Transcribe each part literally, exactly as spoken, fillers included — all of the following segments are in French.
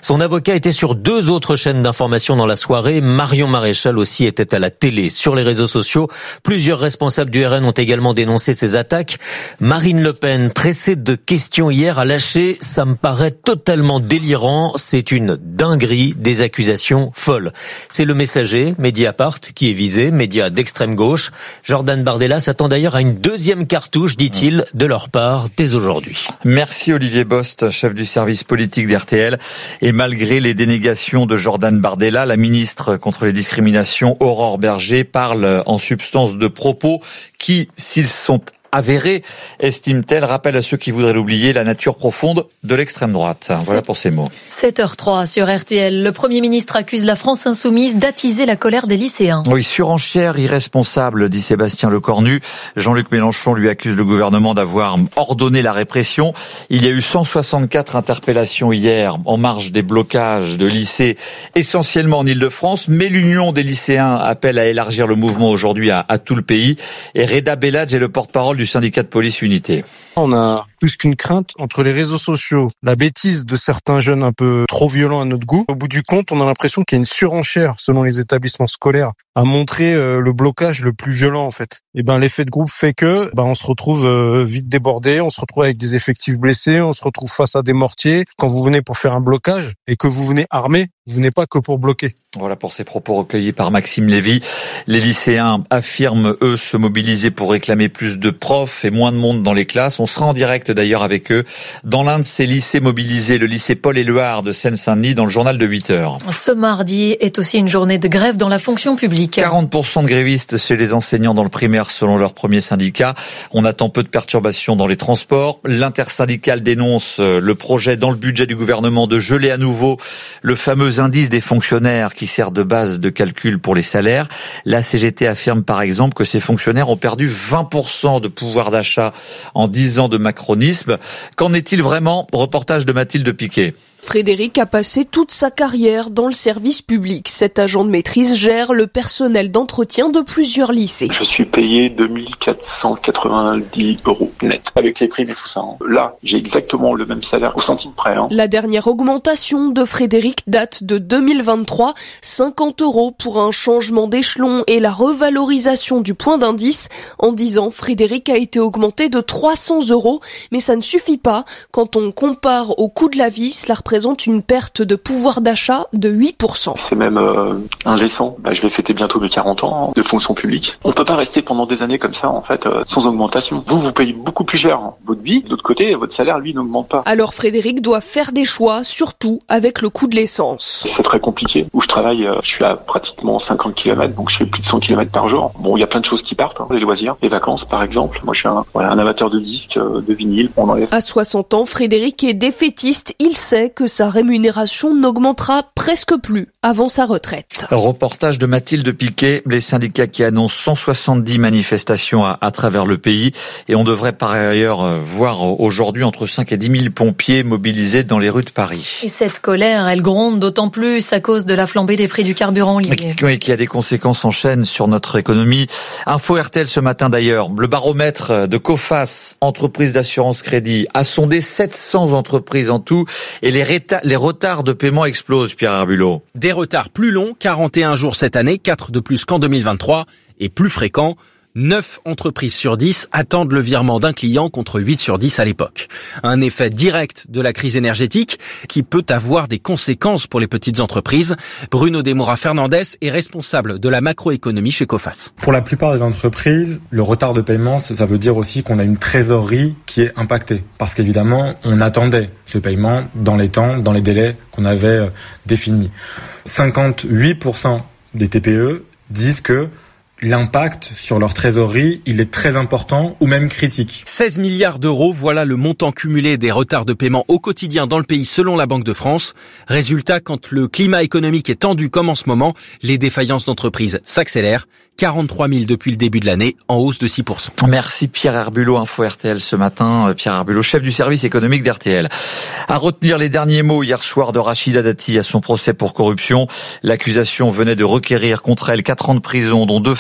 Son avocat était sur deux autres chaînes d'information dans la soirée. Marion Maréchal aussi était à la télé. Sur les réseaux sociaux, plusieurs responsables du R N ont également dénoncé ces attaques. Marine Le Pen, pressée de questions hier, a lâché « ça me paraît totalement délirant, c'est une dinguerie, des accusations folles ». C'est le Messager, Mediapart, qui est visé, média d'extrême gauche. Jordan Bardella s'attend d'ailleurs à une deuxième cartouche, dit-il, de leur part dès aujourd'hui. Merci Olivier Bost, chef du service politique d'R T L. Et malgré les dénégations de Jordan Bardella, la ministre contre les discriminations, Aurore Bergé, parle en substance de propos qui, s'ils sont avérée, estime-t-elle, rappelle à ceux qui voudraient l'oublier la nature profonde de l'extrême droite. Voilà pour ces mots. sept heures zéro trois sur R T L. Le Premier ministre accuse la France insoumise d'attiser la colère des lycéens. Oui, surenchère irresponsable, dit Sébastien Lecornu. Jean-Luc Mélenchon lui accuse le gouvernement d'avoir ordonné la répression. Il y a eu cent soixante-quatre interpellations hier en marge des blocages de lycées, essentiellement en Ile-de-France, mais l'Union des lycéens appelle à élargir le mouvement aujourd'hui à, à tout le pays. Et Reda Belladj est le porte-parole du syndicat de police Unité. On a plus qu'une crainte entre les réseaux sociaux, la bêtise de certains jeunes un peu trop violents à notre goût. Au bout du compte, on a l'impression qu'il y a une surenchère selon les établissements scolaires à montrer euh, le blocage le plus violent en fait. Et ben l'effet de groupe fait que ben on se retrouve euh, vite débordé, on se retrouve avec des effectifs blessés, on se retrouve face à des mortiers. Quand vous venez pour faire un blocage et que vous venez armé, vous venez pas que pour bloquer. Voilà pour ces propos recueillis par Maxime Lévy. Les lycéens affirment, eux, se mobiliser pour réclamer plus de profs et moins de monde dans les classes. On sera en direct d'ailleurs avec eux dans l'un de ces lycées mobilisés, le lycée Paul-Éluard de Seine-Saint-Denis, dans le journal de huit heures. Ce mardi est aussi une journée de grève dans la fonction publique. quarante pour cent de grévistes chez les enseignants dans le primaire selon leur premier syndicat. On attend peu de perturbations dans les transports. L'intersyndicale dénonce le projet dans le budget du gouvernement de geler à nouveau le fameux indice des fonctionnaires qui sert de base de calcul pour les salaires. La C G T affirme par exemple que ces fonctionnaires ont perdu vingt pour cent de pouvoir d'achat en dix ans de macronisme. Qu'en est-il vraiment ? Reportage de Mathilde Piquet. Frédéric a passé toute sa carrière dans le service public. Cet agent de maîtrise gère le personnel d'entretien de plusieurs lycées. Je suis payé deux mille quatre cent quatre-vingt-dix euros net, avec les primes et tout ça. Là, j'ai exactement le même salaire au centime près. Hein. La dernière augmentation de Frédéric date de deux mille vingt-trois, cinquante euros pour un changement d'échelon et la revalorisation du point d'indice. En dix ans, Frédéric a été augmenté de trois cents euros, mais ça ne suffit pas. Quand on compare au coût de la vie, cela représente une perte de pouvoir d'achat de huit pour cent. C'est même euh, indécent. Bah, je vais fêter bientôt mes quarante ans de fonction publique. On peut pas rester pendant des années comme ça, en fait, euh, sans augmentation. Vous, vous payez beaucoup plus cher hein, votre vie. De l'autre côté, votre salaire, lui, n'augmente pas. Alors Frédéric doit faire des choix, surtout avec le coût de l'essence. C'est très compliqué. Où je travaille, euh, je suis à pratiquement cinquante kilomètres, donc je fais plus de cent kilomètres par jour. Bon, il y a plein de choses qui partent, hein, les loisirs, les vacances, par exemple. Moi, je suis un, voilà, un amateur de disques, euh, de vinyle. On enlève. À soixante ans, Frédéric est défaitiste. Il sait que sa rémunération n'augmentera presque plus avant sa retraite. Reportage de Mathilde Piquet, les syndicats qui annoncent cent soixante-dix manifestations à, à travers le pays et on devrait par ailleurs voir aujourd'hui entre cinq et dix mille pompiers mobilisés dans les rues de Paris. Et cette colère, elle gronde d'autant plus à cause de la flambée des prix du carburant, Olivier. Oui, qui a des conséquences en chaîne sur notre économie. Info R T L ce matin d'ailleurs, le baromètre de Coface, entreprise d'assurance crédit, a sondé sept cents entreprises en tout et les, réta- les retards de paiement explosent, Pierre Herbulot. Des retards plus longs, quarante et un jours cette année, quatre de plus qu'en deux mille vingt-trois, et plus fréquents. neuf entreprises sur dix attendent le virement d'un client contre huit sur dix à l'époque. Un effet direct de la crise énergétique qui peut avoir des conséquences pour les petites entreprises. Bruno Demora-Fernandez est responsable de la macroéconomie chez Coface. Pour la plupart des entreprises, le retard de paiement, ça veut dire aussi qu'on a une trésorerie qui est impactée. Parce qu'évidemment, on attendait ce paiement dans les temps, dans les délais qu'on avait définis. cinquante-huit pour cent des T P E disent que l'impact sur leur trésorerie, il est très important ou même critique. seize milliards d'euros, voilà le montant cumulé des retards de paiement au quotidien dans le pays selon la Banque de France. Résultat, quand le climat économique est tendu comme en ce moment, les défaillances d'entreprises s'accélèrent. quarante-trois mille depuis le début de l'année, en hausse de six pour cent. Merci Pierre Herbulot, Info R T L ce matin. Pierre Herbulot, chef du service économique d'R T L. À retenir les derniers mots hier soir de Rachida Dati à son procès pour corruption. L'accusation venait de requérir contre elle quatre ans de prison, dont deux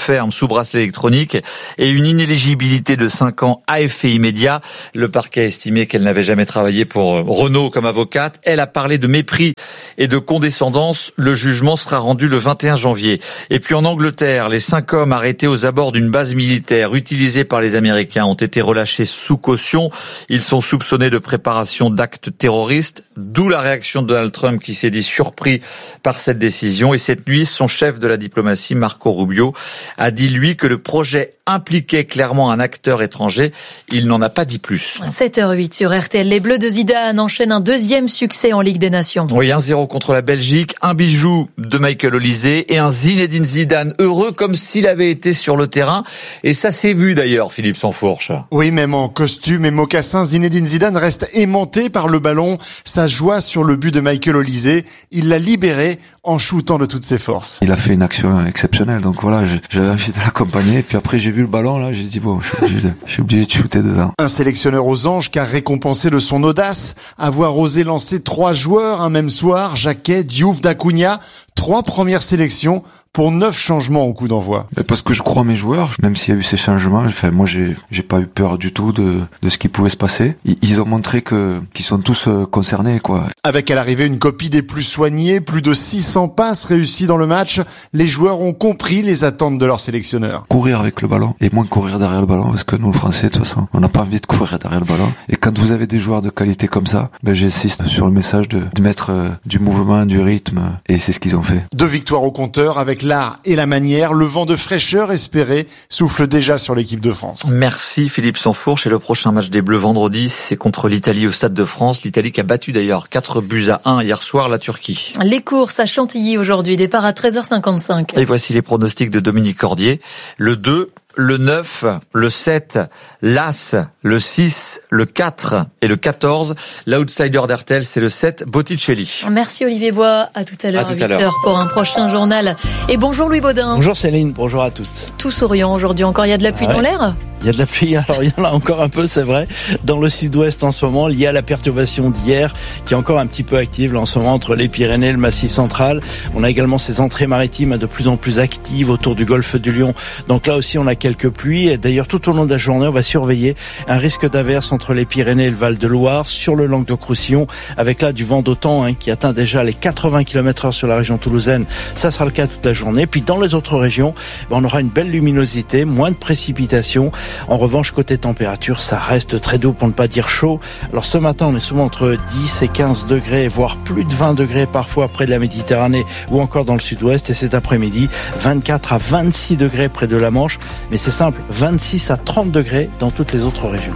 ferme sous bracelet électronique et une inéligibilité de cinq ans à effet immédiat. Le parquet a estimé qu'elle n'avait jamais travaillé pour Renault comme avocate. Elle a parlé de mépris et de condescendance. Le jugement sera rendu le vingt et un janvier. Et puis en Angleterre, les cinq hommes arrêtés aux abords d'une base militaire utilisée par les Américains ont été relâchés sous caution. Ils sont soupçonnés de préparation d'actes terroristes, d'où la réaction de Donald Trump qui s'est dit surpris par cette décision. Et cette nuit, son chef de la diplomatie, Marco Rubio, a dit lui que le projet impliquait clairement un acteur étranger. Il n'en a pas dit plus. sept heures huit sur R T L. Les Bleus de Zidane enchaînent un deuxième succès en Ligue des Nations. Oui, un zéro contre la Belgique, un bijou de Michael Olise et un Zinedine Zidane heureux comme s'il avait été sur le terrain. Et ça s'est vu d'ailleurs, Philippe Sansfourche. Oui, même en costume et mocassins, Zinedine Zidane reste aimanté par le ballon. Sa joie sur le but de Michael Olise, il l'a libéré en shootant de toutes ses forces. Il a fait une action exceptionnelle, donc voilà, j'avais envie de l'accompagner. Puis après, j'ai vu le ballon, là, j'ai dit bon, je suis obligé de, je suis obligé de shooter dedans. Un sélectionneur aux anges qui a récompensé de son audace, avoir osé lancer trois joueurs un même soir, Jacquet, Diouf, Dacunia, trois premières sélections pour neuf changements au coup d'envoi. Parce que je crois en mes joueurs, même s'il y a eu ces changements, enfin, moi j'ai j'ai pas eu peur du tout de de ce qui pouvait se passer. Ils ont montré que qu'ils sont tous concernés, quoi. Avec à l'arrivée une copie des plus soignés, plus de six cents passes réussies dans le match, les joueurs ont compris les attentes de leur sélectionneur. Courir avec le ballon et moins courir derrière le ballon, parce que nous, Français, de toute façon, on n'a pas envie de courir derrière le ballon. Et quand vous avez des joueurs de qualité comme ça, ben j'insiste sur le message de, de mettre euh, du mouvement, du rythme, et c'est ce qu'ils ont fait. Deux victoires au compteur avec l'art et la manière, le vent de fraîcheur espéré souffle déjà sur l'équipe de France. Merci Philippe Sansfourche. Et le prochain match des Bleus vendredi, c'est contre l'Italie au Stade de France. L'Italie qui a battu d'ailleurs quatre buts à un hier soir la Turquie. Les courses à Chantilly aujourd'hui, départ à treize heures cinquante-cinq. Et voici les pronostics de Dominique Cordier. Le deux, le neuf, le sept, l'As, le six, le quatre et le quatorze. L'outsider d'R T L, c'est le sept, Botticelli. Merci Olivier Bois. À tout à l'heure, à, tout à à huit heures pour un prochain journal. Et bonjour Louis Baudin. Bonjour Céline, bonjour à tous. Tout souriant aujourd'hui. Encore, il y a de la pluie ah ouais. dans l'air ? Il y a de la pluie, alors il y en a encore un peu, c'est vrai, dans le sud-ouest en ce moment, lié à la perturbation d'hier, qui est encore un petit peu active là, en ce moment entre les Pyrénées et le Massif central. On a également ces entrées maritimes de plus en plus actives autour du golfe du Lion. Donc là aussi, on a quelques pluies. Et d'ailleurs, tout au long de la journée, on va surveiller un risque d'averse entre les Pyrénées et le Val-de-Loire, sur le Languedoc-Roussillon, avec là du vent d'autant hein, qui atteint déjà les quatre-vingts kilomètres heure sur la région toulousaine. Ça sera le cas toute la journée. Puis dans les autres régions, ben, on aura une belle luminosité, moins de précipitations. En revanche, côté température, ça reste très doux pour ne pas dire chaud. Alors ce matin, on est souvent entre dix et quinze degrés, voire plus de vingt degrés parfois près de la Méditerranée ou encore dans le sud-ouest. Et cet après-midi, vingt-quatre à vingt-six degrés près de la Manche. Mais c'est simple, vingt-six à trente degrés dans toutes les autres régions.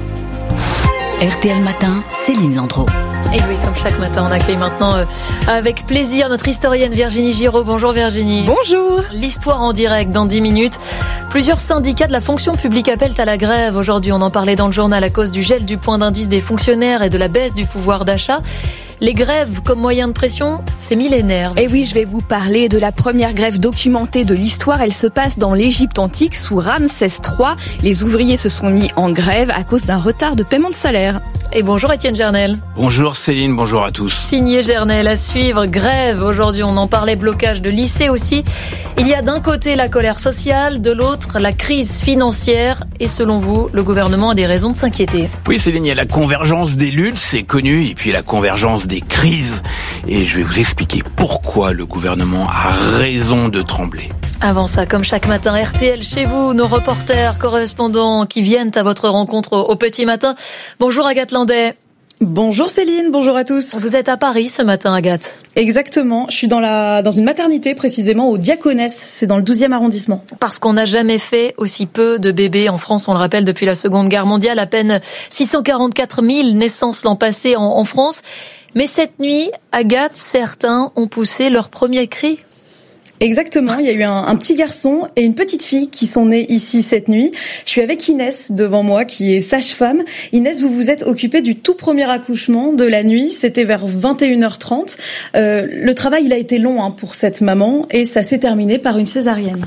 R T L Matin, Céline Landreau. Et oui, comme chaque matin, on accueille maintenant euh, avec plaisir notre historienne Virginie Giraud. Bonjour Virginie. Bonjour. L'histoire en direct dans dix minutes. Plusieurs syndicats de la fonction publique appellent à la grève. Aujourd'hui, on en parlait dans le journal à cause du gel du point d'indice des fonctionnaires et de la baisse du pouvoir d'achat. Les grèves comme moyen de pression, c'est millénaire. Et oui, je vais vous parler de la première grève documentée de l'histoire. Elle se passe dans l'Égypte antique sous Ramsès trois. Les ouvriers se sont mis en grève à cause d'un retard de paiement de salaire. Et bonjour Étienne Gernel. Bonjour Céline, bonjour à tous. Signé Gernel à suivre, grève. Aujourd'hui, on en parlait, blocage de lycée aussi. Il y a d'un côté la colère sociale, de l'autre la crise financière. Et selon vous, le gouvernement a des raisons de s'inquiéter. Oui Céline, il y a la convergence des luttes, c'est connu, et puis la convergence des crises. Et je vais vous expliquer pourquoi le gouvernement a raison de trembler. Avant ça, comme chaque matin, R T L chez vous, nos reporters, correspondants qui viennent à votre rencontre au petit matin. Bonjour Agathe Landais. Bonjour Céline, bonjour à tous. Vous êtes à Paris ce matin, Agathe. Exactement, je suis dans la dans une maternité précisément au Diaconès, c'est dans le douzième arrondissement. Parce qu'on n'a jamais fait aussi peu de bébés en France, on le rappelle, depuis la Seconde Guerre mondiale, à peine six cent quarante-quatre mille naissances l'an passé en, en France. Mais cette nuit, Agathe, certains ont poussé leur premier cri. Exactement, il y a eu un, un petit garçon et une petite fille qui sont nés ici cette nuit. Je suis avec Inès devant moi qui est sage-femme. Inès, vous vous êtes occupée du tout premier accouchement de la nuit, c'était vers vingt et une heures trente. Euh, le travail il a été long hein, pour cette maman et ça s'est terminé par une césarienne.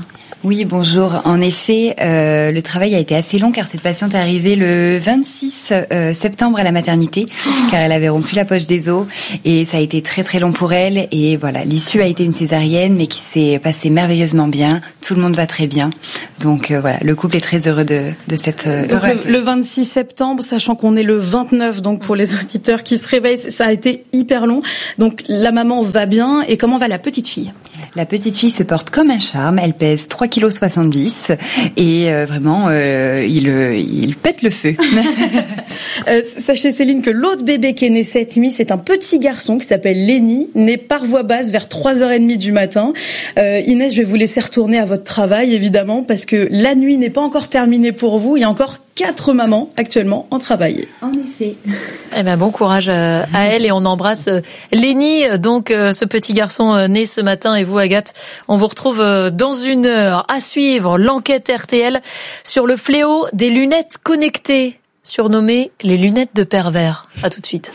Oui, bonjour. En effet, euh, le travail a été assez long car cette patiente est arrivée le vingt-six euh, septembre à la maternité car elle avait rompu la poche des os et ça a été très très long pour elle et voilà, l'issue a été une césarienne mais qui s'est passée merveilleusement bien. Tout le monde va très bien. Donc euh, voilà, le couple est très heureux de, de cette euh, donc, le, le vingt-six septembre, sachant qu'on est le vingt-neuf, donc pour les auditeurs qui se réveillent, ça a été hyper long. Donc la maman va bien et comment va la petite fille ? La petite fille se porte comme un charme, elle pèse trois virgule soixante-dix kilos et euh, vraiment euh, il, il pète le feu. euh, sachez Céline que l'autre bébé qui est né cette nuit, c'est un petit garçon qui s'appelle Lenny, né par voie basse vers trois heures trente du matin. Euh, Inès, je vais vous laisser retourner à votre travail évidemment parce que la nuit n'est pas encore terminée pour vous, il y a encore quatre mamans actuellement en travail. En effet. Eh ben bon courage à elle et on embrasse Lenny, donc ce petit garçon né ce matin. Et vous Agathe, on vous retrouve dans une heure à suivre l'enquête R T L sur le fléau des lunettes connectées, surnommées les lunettes de pervers. À tout de suite.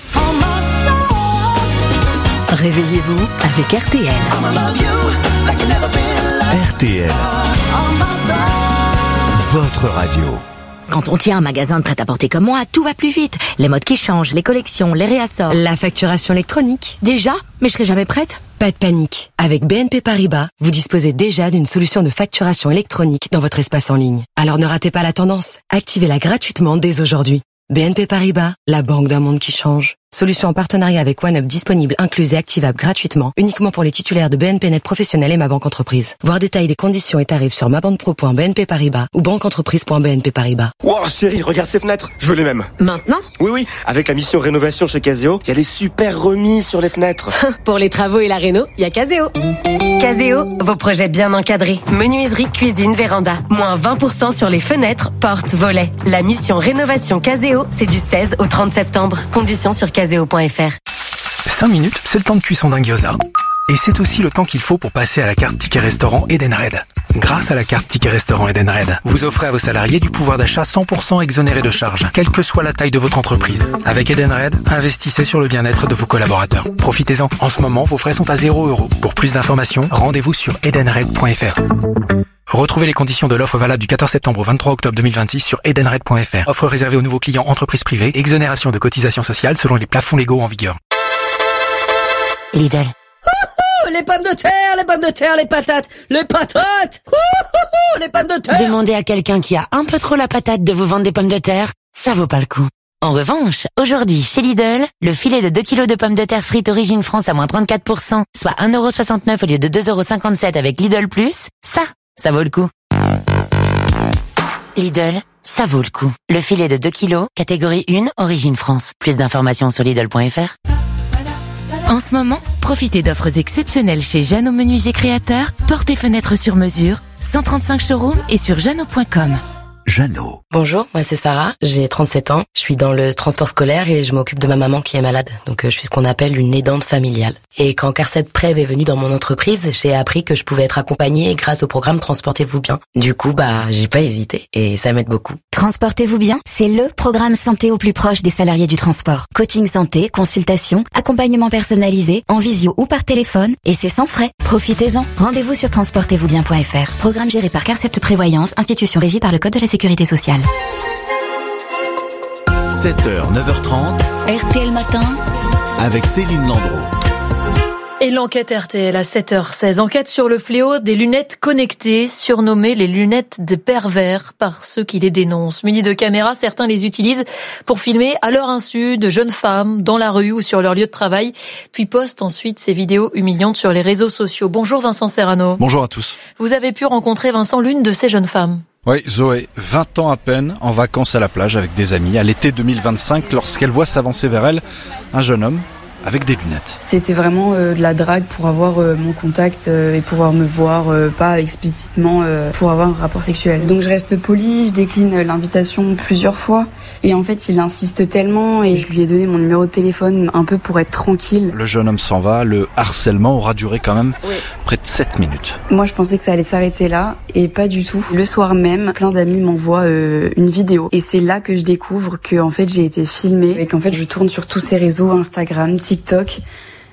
Réveillez-vous avec R T L. R T L. Votre radio. Quand on tient un magasin de prêt-à-porter comme moi, tout va plus vite. Les modes qui changent, les collections, les réassorts. La facturation électronique. Déjà ? Mais je serai jamais prête ? Pas de panique. Avec B N P Paribas, vous disposez déjà d'une solution de facturation électronique dans votre espace en ligne. Alors ne ratez pas la tendance. Activez-la gratuitement dès aujourd'hui. B N P Paribas, la banque d'un monde qui change. Solution en partenariat avec OneUp disponible, incluse et activable gratuitement, uniquement pour les titulaires de B N P Net Professionnel et Ma Banque Entreprise. Voir détails des conditions et tarifs sur mabanpro point b n p paribas ou banqueentreprise point b n p paribas. Wow, chérie, regarde ces fenêtres, je veux les mêmes. Maintenant ? Oui, oui, avec la mission rénovation chez Caseo, il y a des super remises sur les fenêtres. Pour les travaux et la réno, il y a Caseo. Caseo, vos projets bien encadrés. Menuiserie, cuisine, véranda. Moins vingt pour cent sur les fenêtres, portes, volets. La mission rénovation Caseo, c'est du seize au trente septembre. Conditions sur caseo point f r. cinq minutes, c'est le temps de cuisson d'un gyoza. Et c'est aussi le temps qu'il faut pour passer à la carte Ticket Restaurant Edenred. Grâce à la carte Ticket Restaurant Edenred, vous offrez à vos salariés du pouvoir d'achat cent pour cent exonéré de charges, quelle que soit la taille de votre entreprise. Avec Edenred, investissez sur le bien-être de vos collaborateurs. Profitez-en. En ce moment, vos frais sont à zéro euro. Pour plus d'informations, rendez-vous sur edenred point f r. Retrouvez les conditions de l'offre valable du quatorze septembre au vingt-trois octobre deux mille vingt-six sur edenred point f r. Offre réservée aux nouveaux clients entreprises privées, exonération de cotisations sociales selon les plafonds légaux en vigueur. Lidl. Les pommes de terre, les pommes de terre, les patates, les patates, Ouh, les pommes de terre. Demandez à quelqu'un qui a un peu trop la patate de vous vendre des pommes de terre, ça vaut pas le coup. En revanche, aujourd'hui, chez Lidl, le filet de deux kilos de pommes de terre frites Origine France à moins trente-quatre pour cent, soit un euro soixante-neuf au lieu de deux euros cinquante-sept avec Lidl Plus, ça, ça vaut le coup. Lidl, ça vaut le coup. Le filet de deux kilos, catégorie un, Origine France. Plus d'informations sur lidl point f r. En ce moment, profitez d'offres exceptionnelles chez Jeannot Menuisier Créateur, portes et fenêtres sur mesure, cent trente-cinq showrooms et sur jeannot point com. Jeannot. Bonjour, moi c'est Sarah, j'ai trente-sept ans, je suis dans le transport scolaire et je m'occupe de ma maman qui est malade. Donc euh, je suis ce qu'on appelle une aidante familiale. Et quand Carcet Prev est venu dans mon entreprise, j'ai appris que je pouvais être accompagnée grâce au programme Transportez-vous bien. Du coup, bah j'ai pas hésité et ça m'aide beaucoup. Transportez-vous bien, c'est le programme santé au plus proche des salariés du transport. Coaching santé, consultation, accompagnement personnalisé, en visio ou par téléphone, et c'est sans frais. Profitez-en. Rendez-vous sur transportez vous bien point f r. Programme géré par Carcept Prévoyance, institution régie par le Code de la Sécurité sociale. sept heures, neuf heures trente. R T L Matin. Avec Céline Landreau. Et l'enquête R T L à sept heures seize. Enquête sur le fléau des lunettes connectées, surnommées les lunettes des pervers par ceux qui les dénoncent. Munis de caméras, certains les utilisent pour filmer à leur insu de jeunes femmes dans la rue ou sur leur lieu de travail, puis postent ensuite ces vidéos humiliantes sur les réseaux sociaux. Bonjour Vincent Serrano. Bonjour à tous. Vous avez pu rencontrer, Vincent, l'une de ces jeunes femmes. Oui, Zoé, vingt ans à peine, en vacances à la plage avec des amis, à l'été deux mille vingt-cinq, lorsqu'elle voit s'avancer vers elle un jeune homme avec des lunettes. C'était vraiment euh, de la drague pour avoir euh, mon contact euh, et pouvoir me voir, euh, pas explicitement euh, pour avoir un rapport sexuel. Donc je reste polie, je décline l'invitation plusieurs fois et en fait il insiste tellement et je lui ai donné mon numéro de téléphone un peu pour être tranquille. Le jeune homme s'en va, le harcèlement aura duré quand même oui. près de sept minutes. Moi je pensais que ça allait s'arrêter là et pas du tout. Le soir même, plein d'amis m'envoient euh, une vidéo et c'est là que je découvre que en fait j'ai été filmée et qu'en fait je tourne sur tous ces réseaux, Instagram, TikTok. TikTok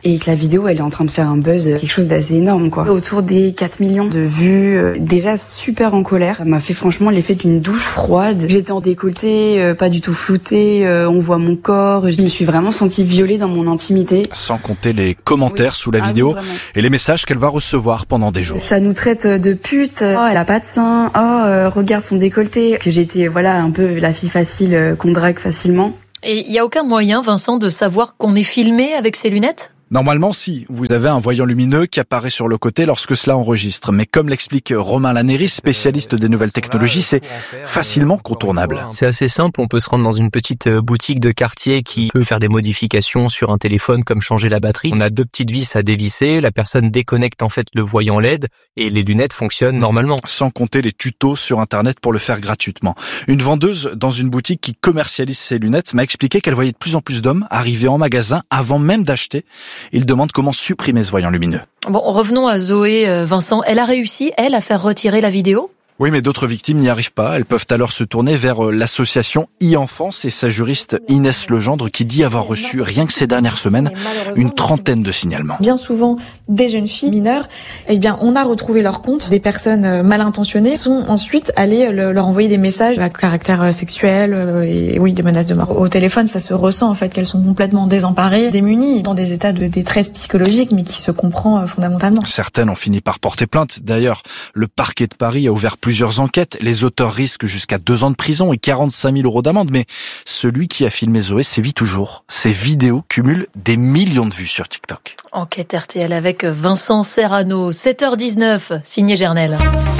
et que la vidéo elle est en train de faire un buzz, quelque chose d'assez énorme quoi. Autour des quatre millions de vues, euh, déjà super en colère. Ça m'a fait franchement l'effet d'une douche froide. J'étais en décolleté, euh, pas du tout floutée, euh, on voit mon corps. Je me suis vraiment sentie violée dans mon intimité. Sans compter les commentaires oui. sous la ah, vidéo oui, et les messages qu'elle va recevoir pendant des jours. Ça nous traite de pute. Oh, elle a pas de sein. Oh, euh, regarde son décolleté. Que j'étais voilà un peu la fille facile euh, qu'on drague facilement. Et il y a aucun moyen, Vincent, de savoir qu'on est filmé avec ces lunettes ? Normalement, si. Vous avez un voyant lumineux qui apparaît sur le côté lorsque cela enregistre. Mais comme l'explique Romain Lanéris, spécialiste des nouvelles technologies, c'est facilement contournable. C'est assez simple. On peut se rendre dans une petite boutique de quartier qui peut faire des modifications sur un téléphone, comme changer la batterie. On a deux petites vis à dévisser. La personne déconnecte en fait le voyant L E D et les lunettes fonctionnent normalement. Sans compter les tutos sur Internet pour le faire gratuitement. Une vendeuse dans une boutique qui commercialise ces lunettes m'a expliqué qu'elle voyait de plus en plus d'hommes arriver en magasin avant même d'acheter. Il demande comment supprimer ce voyant lumineux. Bon, revenons à Zoé, Vincent. Elle a réussi, elle, à faire retirer la vidéo ? Oui, mais d'autres victimes n'y arrivent pas. Elles peuvent alors se tourner vers l'association e-Enfance et sa juriste Inès Legendre qui dit avoir reçu, rien que ces dernières semaines, une trentaine de signalements. Bien souvent, des jeunes filles mineures, eh bien, on a retrouvé leur compte. Des personnes mal intentionnées sont ensuite allées leur envoyer des messages à caractère sexuel et oui, des menaces de mort. Au téléphone, ça se ressent en fait qu'elles sont complètement désemparées, démunies, dans des états de détresse psychologique, mais qui se comprend fondamentalement. Certaines ont fini par porter plainte. D'ailleurs, le parquet de Paris a ouvert plusieurs enquêtes. Les auteurs risquent jusqu'à deux ans de prison et quarante-cinq mille euros d'amende. Mais celui qui a filmé Zoé sévit toujours. Ces vidéos cumulent des millions de vues sur TikTok. Enquête R T L avec Vincent Serrano. sept heures dix-neuf, signé Gernel.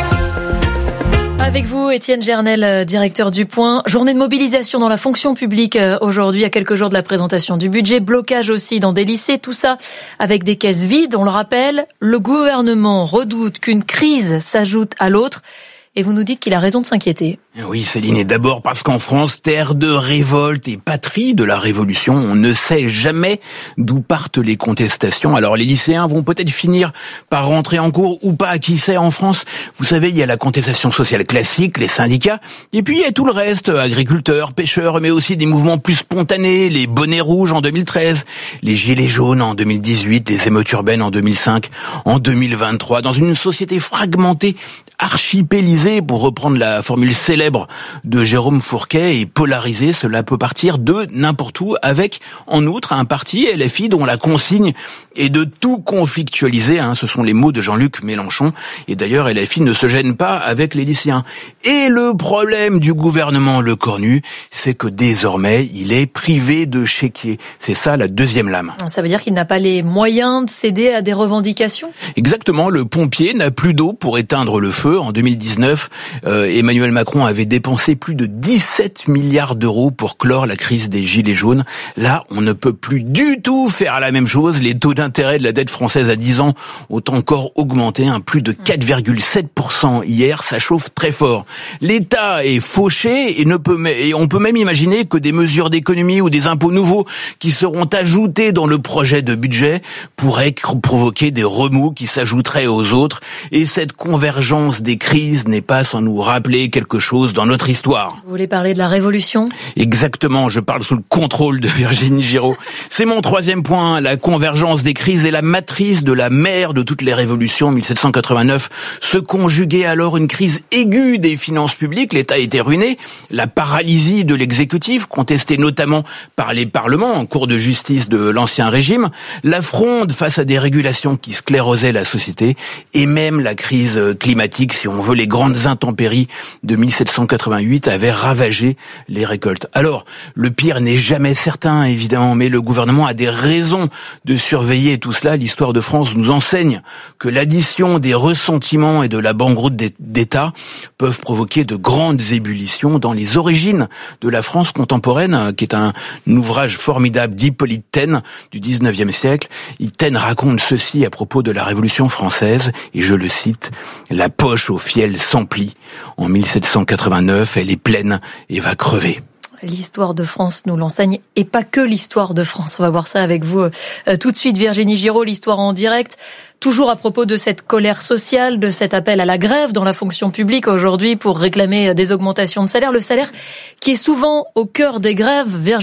Avec vous, Étienne Gernel, directeur du Point. Journée de mobilisation dans la fonction publique aujourd'hui, à quelques jours de la présentation du budget. Blocage aussi dans des lycées, tout ça avec des caisses vides. On le rappelle, le gouvernement redoute qu'une crise s'ajoute à l'autre. Et vous nous dites qu'il a raison de s'inquiéter. Oui, Céline, et d'abord parce qu'en France, terre de révolte et patrie de la Révolution, on ne sait jamais d'où partent les contestations. Alors les lycéens vont peut-être finir par rentrer en cours ou pas, qui sait, en France. Vous savez, il y a la contestation sociale classique, les syndicats, et puis il y a tout le reste, agriculteurs, pêcheurs, mais aussi des mouvements plus spontanés, les bonnets rouges en deux mille treize, les gilets jaunes en deux mille dix-huit, les émeutes urbaines en deux mille cinq, en deux mille vingt-trois, dans une société fragmentée, archipélisée, pour reprendre la formule célèbre de Jérôme Fourquet, et polarisée, cela peut partir de n'importe où, avec en outre un parti L F I dont la consigne est de tout conflictualiser, hein, ce sont les mots de Jean-Luc Mélenchon, et d'ailleurs L F I ne se gêne pas avec les lycéens. Et le problème du gouvernement Lecornu, c'est que désormais il est privé de chéquier. C'est ça la deuxième lame. Ça veut dire qu'il n'a pas les moyens de céder à des revendications ? Exactement, le pompier n'a plus d'eau pour éteindre le feu. En deux mille dix-neuf, euh, Emmanuel Macron avait dépensé plus de dix-sept milliards d'euros pour clore la crise des gilets jaunes. Là, on ne peut plus du tout faire la même chose. Les taux d'intérêt de la dette française à dix ans ont encore augmenté, un plus de quatre virgule sept pour cent hier. Ça chauffe très fort. L'État est fauché et ne peut et on peut même imaginer que des mesures d'économie ou des impôts nouveaux qui seront ajoutés dans le projet de budget pourraient provoquer des remous qui s'ajouteraient aux autres. Et cette convergence des crises n'est pas sans nous rappeler quelque chose dans notre histoire. Vous voulez parler de la Révolution ? Exactement, je parle sous le contrôle de Virginie Giraud. C'est mon troisième point, la convergence des crises est la matrice de la mère de toutes les révolutions. mille sept cent quatre-vingt-neuf se conjuguait alors une crise aiguë des finances publiques, l'État était ruiné, la paralysie de l'exécutif, contestée notamment par les parlements en cours de justice de l'Ancien Régime, la fronde face à des régulations qui sclérosaient la société, et même la crise climatique, si on veut, les grandes intempéries de mille sept cent quatre-vingt-huit avaient ravagé les récoltes. Alors, le pire n'est jamais certain, évidemment, mais le gouvernement a des raisons de surveiller tout cela. L'histoire de France nous enseigne que l'addition des ressentiments et de la banqueroute d'État peuvent provoquer de grandes ébullitions dans les origines de la France contemporaine, qui est un ouvrage formidable d'Hippolyte Taine du dix-neuvième siècle. Taine raconte ceci à propos de la Révolution française, et je le cite: « La poche au fiel s'emplit. En mille sept cent quatre-vingt-neuf, elle est pleine et va crever. » L'histoire de France nous l'enseigne, et pas que l'histoire de France. On va voir ça avec vous euh, tout de suite, Virginie Giraud, l'histoire en direct. Toujours à propos de cette colère sociale, de cet appel à la grève dans la fonction publique aujourd'hui pour réclamer des augmentations de salaire. Le salaire qui est souvent au cœur des grèves, Virginie,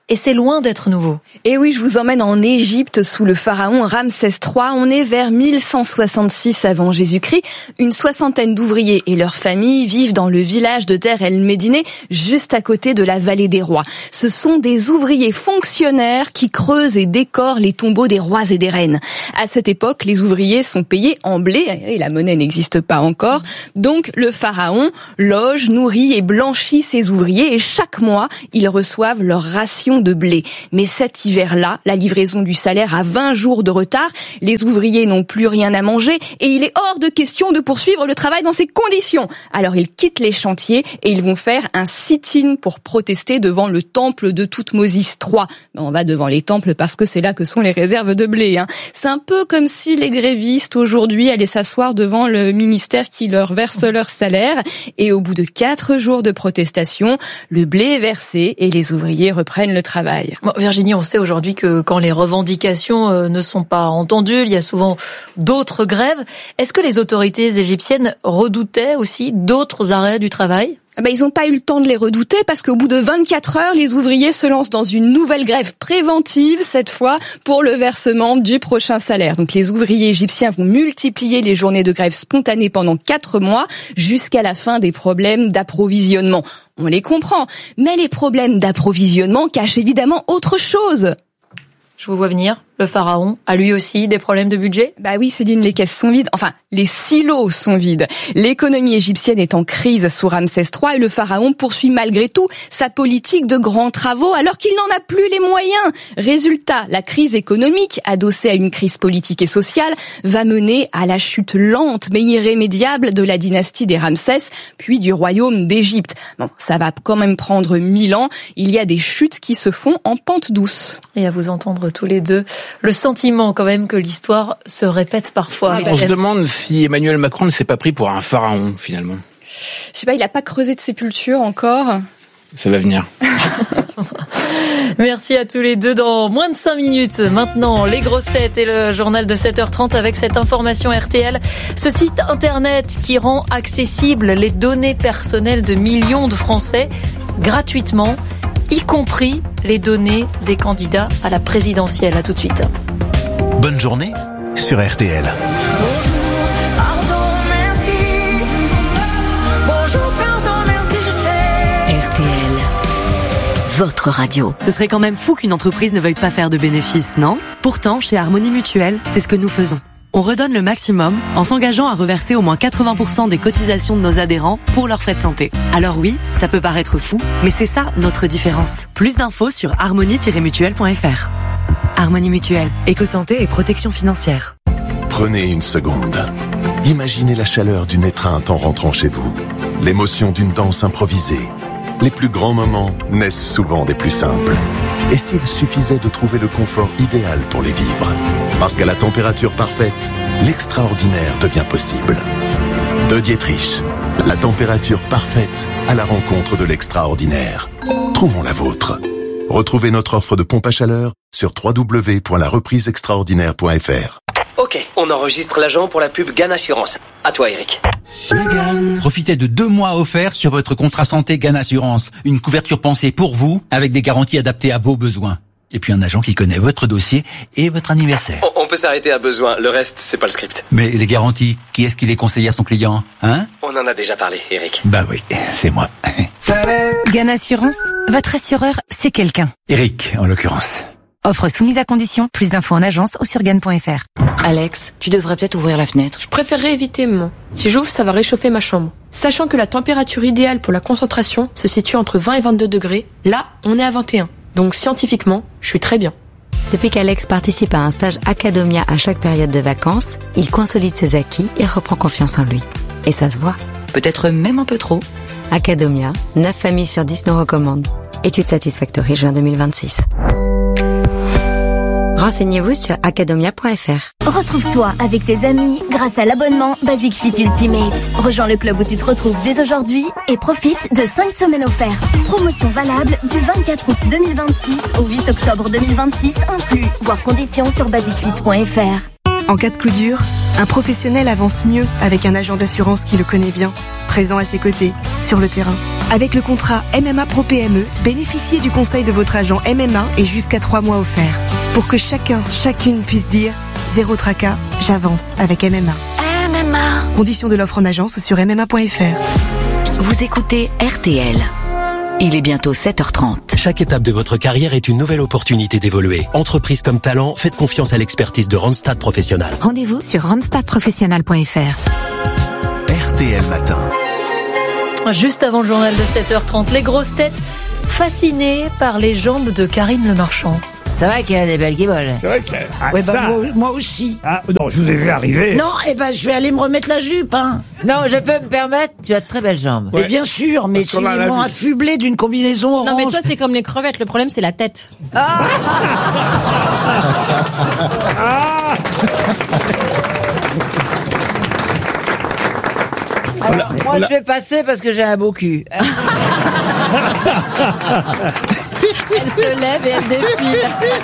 Et c'est loin d'être nouveau. Et oui, je vous emmène en Égypte sous le pharaon Ramsès trois. On est vers mille cent soixante-six avant Jésus-Christ. Une soixantaine d'ouvriers et leurs familles vivent dans le village de Deir el-Médine, juste à côté de la vallée des rois. Ce sont des ouvriers fonctionnaires qui creusent et décorent les tombeaux des rois et des reines. À cette époque, les ouvriers sont payés en blé et la monnaie n'existe pas encore. Donc le pharaon loge, nourrit et blanchit ses ouvriers et chaque mois, ils reçoivent leur ration de blé. Mais cet hiver-là, la livraison du salaire a vingt jours de retard. Les ouvriers n'ont plus rien à manger et il est hors de question de poursuivre le travail dans ces conditions. Alors ils quittent les chantiers et ils vont faire un sit-in pour protester devant le temple de Thoutmôsis trois. On va devant les temples parce que c'est là que sont les réserves de blé. Hein. C'est un peu comme si les grévistes aujourd'hui allaient s'asseoir devant le ministère qui leur verse leur salaire. Et au bout de quatre jours de protestation, le blé est versé et les ouvriers reprennent le travail. Bon, Virginie, on sait aujourd'hui que quand les revendications euh, ne sont pas entendues, il y a souvent d'autres grèves. Est-ce que les autorités égyptiennes redoutaient aussi d'autres arrêts du travail ? Ben, ils n'ont pas eu le temps de les redouter parce qu'au bout de vingt-quatre heures, les ouvriers se lancent dans une nouvelle grève préventive, cette fois pour le versement du prochain salaire. Donc les ouvriers égyptiens vont multiplier les journées de grève spontanée pendant quatre mois jusqu'à la fin des problèmes d'approvisionnement. On les comprend, mais les problèmes d'approvisionnement cachent évidemment autre chose. Je vous vois venir. Le pharaon a lui aussi des problèmes de budget ? Bah oui, Céline, les caisses sont vides. Enfin, les silos sont vides. L'économie égyptienne est en crise sous Ramsès trois et le pharaon poursuit malgré tout sa politique de grands travaux alors qu'il n'en a plus les moyens. Résultat, la crise économique, adossée à une crise politique et sociale, va mener à la chute lente mais irrémédiable de la dynastie des Ramsès, puis du royaume d'Égypte. Bon, ça va quand même prendre mille ans. Il y a des chutes qui se font en pente douce. Et à vous entendre tous les deux, le sentiment quand même que l'histoire se répète parfois. On se demande si Emmanuel Macron ne s'est pas pris pour un pharaon finalement. Je sais pas, il a pas creusé de sépulture encore. Ça va venir. Merci à tous les deux. Dans moins de cinq minutes, maintenant, les grosses têtes et le journal de sept heures trente avec cette information R T L. Ce site internet qui rend accessibles les données personnelles de millions de Français gratuitement, y compris les données des candidats à la présidentielle. À tout de suite. Bonne journée sur R T L. R T L, votre radio. Ce serait quand même fou qu'une entreprise ne veuille pas faire de bénéfices, non ? Pourtant, chez Harmonie Mutuelle, c'est ce que nous faisons. On redonne le maximum en s'engageant à reverser au moins quatre-vingts pour cent des cotisations de nos adhérents pour leurs frais de santé. Alors oui, ça peut paraître fou, mais c'est ça notre différence. Plus d'infos sur harmonie tiret mutuelle point f r. Harmonie Mutuelle, éco-santé et protection financière. Prenez une seconde. Imaginez la chaleur d'une étreinte en rentrant chez vous. L'émotion d'une danse improvisée. Les plus grands moments naissent souvent des plus simples. Et s'il suffisait de trouver le confort idéal pour les vivre ? Parce qu'à la température parfaite, l'extraordinaire devient possible. De Dietrich, la température parfaite à la rencontre de l'extraordinaire. Trouvons la vôtre. Retrouvez notre offre de pompe à chaleur sur w w w point la reprise extraordinaire point f r. Ok, on enregistre l'agent pour la pub Gan Assurance. À toi, Eric. Profitez de deux mois offerts sur votre contrat santé Gan Assurance. Une couverture pensée pour vous, avec des garanties adaptées à vos besoins. Et puis un agent qui connaît votre dossier et votre anniversaire. On, on peut s'arrêter à besoin, le reste, c'est pas le script. Mais les garanties, qui est-ce qui les conseille à son client, hein ? On en a déjà parlé, Eric. Bah oui, c'est moi. Gan Assurance, votre assureur, c'est quelqu'un. Eric, en l'occurrence. Offre soumise à condition, plus d'infos en agence ou sur gan point f r. Alex, tu devrais peut-être ouvrir la fenêtre. Je préférerais éviter, maman. Si j'ouvre, ça va réchauffer ma chambre. Sachant que la température idéale pour la concentration se situe entre vingt et vingt-deux degrés, là, on est à vingt et un. Donc scientifiquement, je suis très bien. Depuis qu'Alex participe à un stage Academia à chaque période de vacances, il consolide ses acquis et reprend confiance en lui. Et ça se voit. Peut-être même un peu trop. Academia, neuf familles sur dix nous recommandent. Étude Satisfactory, juin deux mille vingt-six. Renseignez-vous sur academia point f r. Retrouve-toi avec tes amis grâce à l'abonnement Basic Fit Ultimate. Rejoins le club où tu te retrouves dès aujourd'hui et profite de cinq semaines offertes. Promotion valable du vingt-quatre août deux mille vingt-six au huit octobre deux mille vingt-six inclus. Voir conditions sur basic fit point f r. En cas de coup dur, un professionnel avance mieux avec un agent d'assurance qui le connaît bien, présent à ses côtés, sur le terrain. Avec le contrat M M A Pro P M E, bénéficiez du conseil de votre agent M M A et jusqu'à trois mois offerts. Pour que chacun, chacune puisse dire « Zéro tracas, j'avance avec M M A ». M M A. Conditions de l'offre en agence ou sur m m a point f r. Vous écoutez R T L. Il est bientôt sept heures trente. Chaque étape de votre carrière est une nouvelle opportunité d'évoluer. Entreprise comme talent, faites confiance à l'expertise de Randstad Professionnel. Rendez-vous sur randstad professionnel point f r. R T L Matin. Juste avant le journal de sept heures trente, les grosses têtes fascinées par les jambes de Karine Le Marchand. C'est vrai qu'elle a des belles guiboles. C'est vrai qu'elle... Ah, ouais, bah, ça... moi, moi aussi. Ah, non, je vous ai vu arriver. Non, eh ben, je vais aller me remettre la jupe, hein. Non, je peux me permettre, tu as de très belles jambes. Ouais. Mais bien sûr, mais si ils m'ont affublé d'une combinaison orange. Non, mais toi, c'est comme les crevettes, le problème, c'est la tête. Ah ah Alors, moi, je vais passer parce que j'ai un beau cul. Elle se lève et elle défile.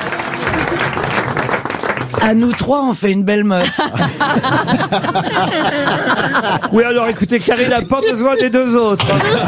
À nous trois, on fait une belle meuf. Oui, alors écoutez, Karine n'a pas besoin des deux autres.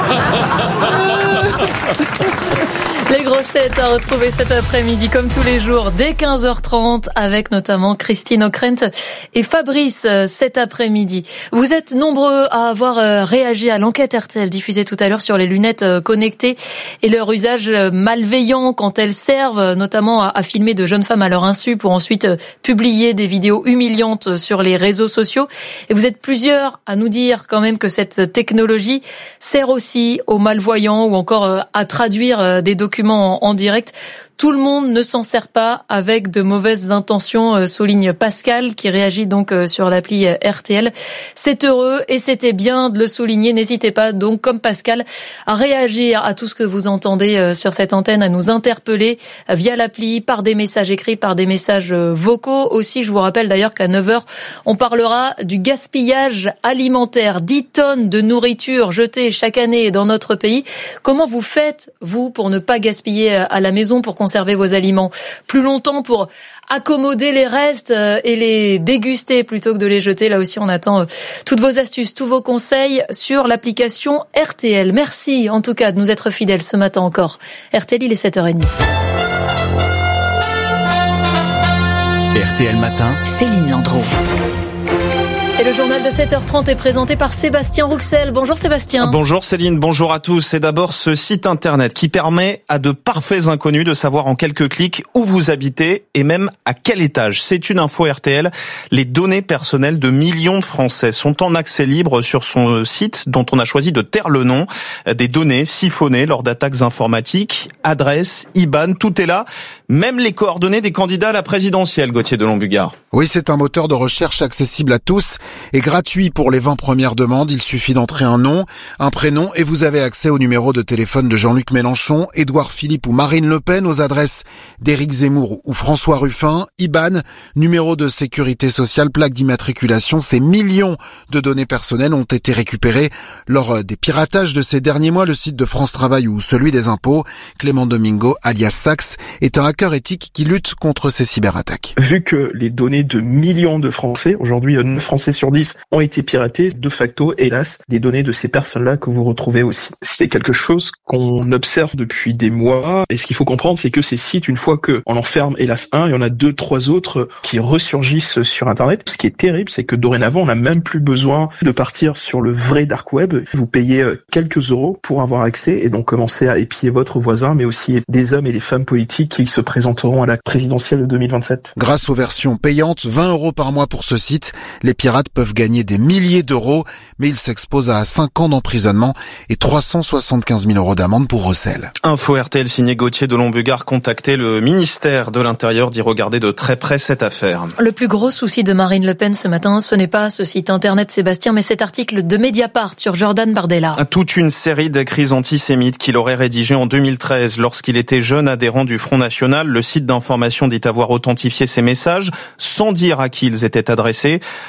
Les grosses têtes à retrouver cet après-midi, comme tous les jours, dès quinze heures trente, avec notamment Christine Ockrent et Fabrice cet après-midi. Vous êtes nombreux à avoir réagi à l'enquête R T L diffusée tout à l'heure sur les lunettes connectées et leur usage malveillant quand elles servent notamment à filmer de jeunes femmes à leur insu pour ensuite publier des vidéos humiliantes sur les réseaux sociaux. Et vous êtes plusieurs à nous dire quand même que cette technologie sert aussi aux malvoyants ou encore à traduire des documents en direct. Tout le monde ne s'en sert pas avec de mauvaises intentions, souligne Pascal, qui réagit donc sur l'appli R T L. C'est heureux et c'était bien de le souligner. N'hésitez pas donc, comme Pascal, à réagir à tout ce que vous entendez sur cette antenne, à nous interpeller via l'appli, par des messages écrits, par des messages vocaux. Aussi, je vous rappelle d'ailleurs qu'à neuf heures, on parlera du gaspillage alimentaire. dix tonnes de nourriture jetées chaque année dans notre pays. Comment vous faites, vous, pour ne pas gaspiller à la maison, pour conserver vos aliments plus longtemps, pour accommoder les restes et les déguster plutôt que de les jeter? Là aussi, on attend toutes vos astuces, tous vos conseils sur l'application R T L. Merci en tout cas de nous être fidèles ce matin encore. R T L, il est sept heures trente. R T L Matin, Céline Landreau. Et le journal de sept heures trente est présenté par Sébastien Rouxel. Bonjour Sébastien. Bonjour Céline, bonjour à tous. C'est d'abord ce site internet qui permet à de parfaits inconnus de savoir en quelques clics où vous habitez et même à quel étage. C'est une info R T L. Les données personnelles de millions de Français sont en accès libre sur son site dont on a choisi de taire le nom. Des données siphonnées lors d'attaques informatiques, adresses, I B A N, tout est là. Même les coordonnées des candidats à la présidentielle, Gauthier de Lombugard. Oui, c'est un moteur de recherche accessible à tous et gratuit pour les vingt premières demandes. Il suffit d'entrer un nom, un prénom et vous avez accès au numéro de téléphone de Jean-Luc Mélenchon, Édouard Philippe ou Marine Le Pen, aux adresses d'Éric Zemmour ou François Ruffin, I B A N, numéro de sécurité sociale, plaque d'immatriculation. Ces millions de données personnelles ont été récupérées lors des piratages de ces derniers mois. Le site de France Travail ou celui des impôts. Clément Domingo, alias Sax, est un hacker éthique qui lutte contre ces cyberattaques. Vu que les données de millions de Français, aujourd'hui neuf Français sur dix, ont été piratés, de facto, hélas, les données de ces personnes-là que vous retrouvez aussi. C'est quelque chose qu'on observe depuis des mois, et ce qu'il faut comprendre, c'est que ces sites, une fois qu'on en ferme, hélas, un, il y en a deux, trois autres qui ressurgissent sur Internet. Ce qui est terrible, c'est que dorénavant, on n'a même plus besoin de partir sur le vrai dark web. Vous payez quelques euros pour avoir accès, et donc commencer à épier votre voisin, mais aussi des hommes et des femmes politiques qui se présenteront à la présidentielle de deux mille vingt-sept. Grâce aux versions payantes, vingt euros par mois pour ce site, les pirates peuvent gagner des milliers d'euros, mais ils s'exposent à cinq ans d'emprisonnement et trois cent soixante-quinze mille euros d'amende pour recel. Info R T L signé Gauthier de Lombugard, contacté le ministère de l'Intérieur d'y regarder de très près cette affaire. Le plus gros souci de Marine Le Pen ce matin, ce n'est pas ce site internet Sébastien, mais cet article de Mediapart sur Jordan Bardella. Toute une série d'écrits antisémites qu'il aurait rédigés en deux mille treize lorsqu'il était jeune adhérent du Front National. Le site d'information dit avoir authentifié ces messages sans dire à qui ils étaient adressés. Lui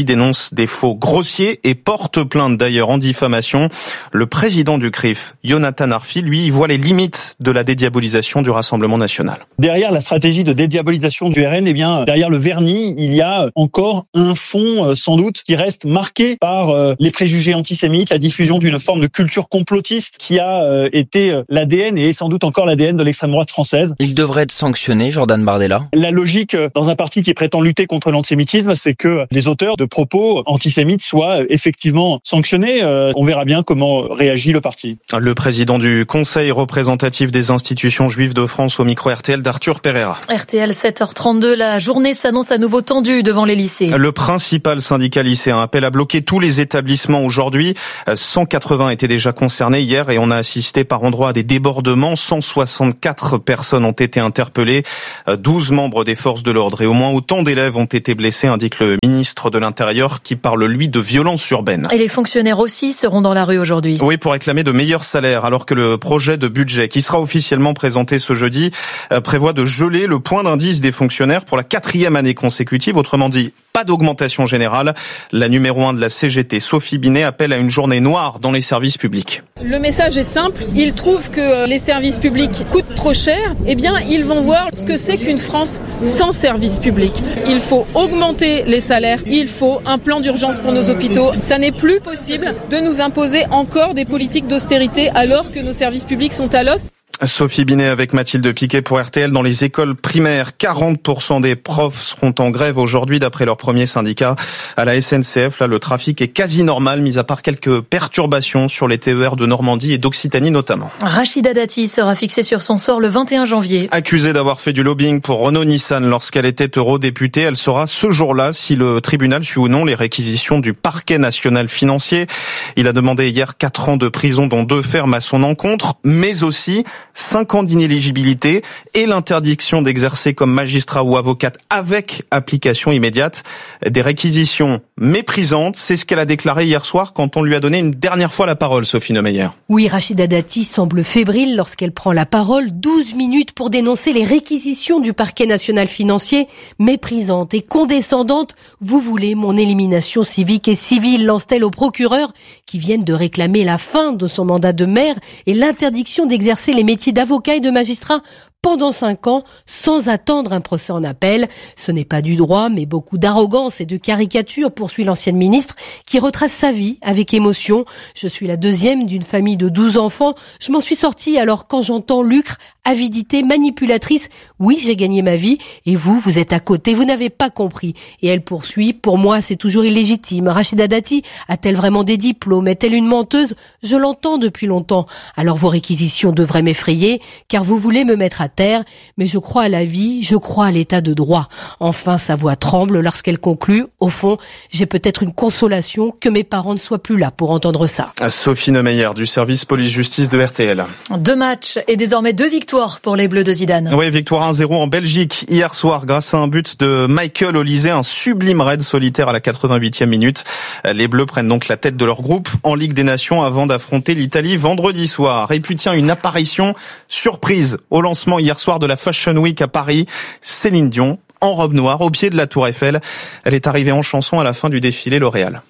dénonce des faux grossiers et porte plainte d'ailleurs en diffamation. Le président du C R I F, Jonathan Arfi, lui, il voit les limites de la dédiabolisation du Rassemblement national. Derrière la stratégie de dédiabolisation du R N, eh bien, derrière le vernis, il y a encore un fond, sans doute, qui reste marqué par les préjugés antisémites, la diffusion d'une forme de culture complotiste qui a été l'A D N et est sans doute encore l'A D N de l'extrême droite française. Il devrait être sanctionné, Jordan Bardella. La logique dans un parti qui prétend lutter contre l'antisémitisme, c'est que les auteurs de propos antisémites soient effectivement sanctionnés. On verra bien comment réagit le parti. Le président du Conseil représentatif des institutions juives de France au micro R T L d'Arthur Pereira. R T L sept heures trente-deux, la journée s'annonce à nouveau tendue devant les lycées. Le principal syndicat lycéen appelle à bloquer tous les établissements aujourd'hui. cent quatre-vingts étaient déjà concernés hier et on a assisté par endroits à des débordements. cent soixante-quatre personnes ont été interpellées, douze membres des forces de l'ordre et au moins autant d'élèves ont été blessés, indique le ministre de l'Intérieur qui parle lui de violence urbaine. Et les fonctionnaires aussi seront dans la rue aujourd'hui. Oui, pour réclamer de meilleurs salaires alors que le projet de budget qui sera officiellement présenté ce jeudi prévoit de geler le point d'indice des fonctionnaires pour la quatrième année consécutive. Autrement dit, pas d'augmentation générale. La numéro un de la C G T, Sophie Binet, appelle à une journée noire dans les services publics. Le message est simple. Ils trouvent que les services publics coûtent trop cher. Eh bien, ils vont voir ce que c'est qu'une France sans services publics. Il faut augmenter les salaires. Il faut un plan d'urgence pour nos hôpitaux. Ça n'est plus possible de nous imposer encore des politiques d'austérité alors que nos services publics sont à l'os. Sophie Binet avec Mathilde Piquet pour R T L. Dans les écoles primaires, quarante pour cent des profs seront en grève aujourd'hui d'après leur premier syndicat. À la S N C F, là, le trafic est quasi normal, mis à part quelques perturbations sur les T E R de Normandie et d'Occitanie notamment. Rachida Dati sera fixée sur son sort le vingt et un janvier. Accusée d'avoir fait du lobbying pour Renault-Nissan lorsqu'elle était eurodéputée, elle saura ce jour-là si le tribunal suit ou non les réquisitions du parquet national financier. Il a demandé hier quatre ans de prison, dont deux fermes à son encontre, mais aussi cinq ans d'inéligibilité et l'interdiction d'exercer comme magistrat ou avocate avec application immédiate. Des réquisitions méprisantes, c'est ce qu'elle a déclaré hier soir quand on lui a donné une dernière fois la parole, Sophie Neumeyer. Oui, Rachida Dati semble fébrile lorsqu'elle prend la parole. douze minutes pour dénoncer les réquisitions du parquet national financier, méprisantes et condescendantes. Vous voulez mon élimination civique et civile, lance-t-elle aux procureurs qui viennent de réclamer la fin de son mandat de maire et l'interdiction d'exercer les métiers d'avocat et de magistrat pendant cinq ans, sans attendre un procès en appel. Ce n'est pas du droit, mais beaucoup d'arrogance et de caricature, poursuit l'ancienne ministre, qui retrace sa vie avec émotion. Je suis la deuxième d'une famille de douze enfants. Je m'en suis sortie, alors quand j'entends lucre, avidité, manipulatrice, oui, j'ai gagné ma vie, et vous, vous êtes à côté, vous n'avez pas compris. Et elle poursuit, pour moi, c'est toujours illégitime. Rachida Dati a-t-elle vraiment des diplômes? Est-elle une menteuse? Je l'entends depuis longtemps. Alors vos réquisitions devraient m'effrayer, car vous voulez me mettre à terre, mais je crois à la vie, je crois à l'état de droit. Enfin, sa voix tremble lorsqu'elle conclut. Au fond, j'ai peut-être une consolation que mes parents ne soient plus là pour entendre ça. Sophie Neumeyer du service police-justice de R T L. Deux matchs et désormais deux victoires pour les Bleus de Zidane. Oui, victoire un zéro en Belgique hier soir grâce à un but de Michael Olise, un sublime raid solitaire à la quatre-vingt-huitième minute. Les Bleus prennent donc la tête de leur groupe en Ligue des Nations avant d'affronter l'Italie vendredi soir. Et puis tiens, une apparition surprise au lancement hier soir de la Fashion Week à Paris. Céline Dion, en robe noire, au pied de la Tour Eiffel. Elle est arrivée en chanson à la fin du défilé L'Oréal.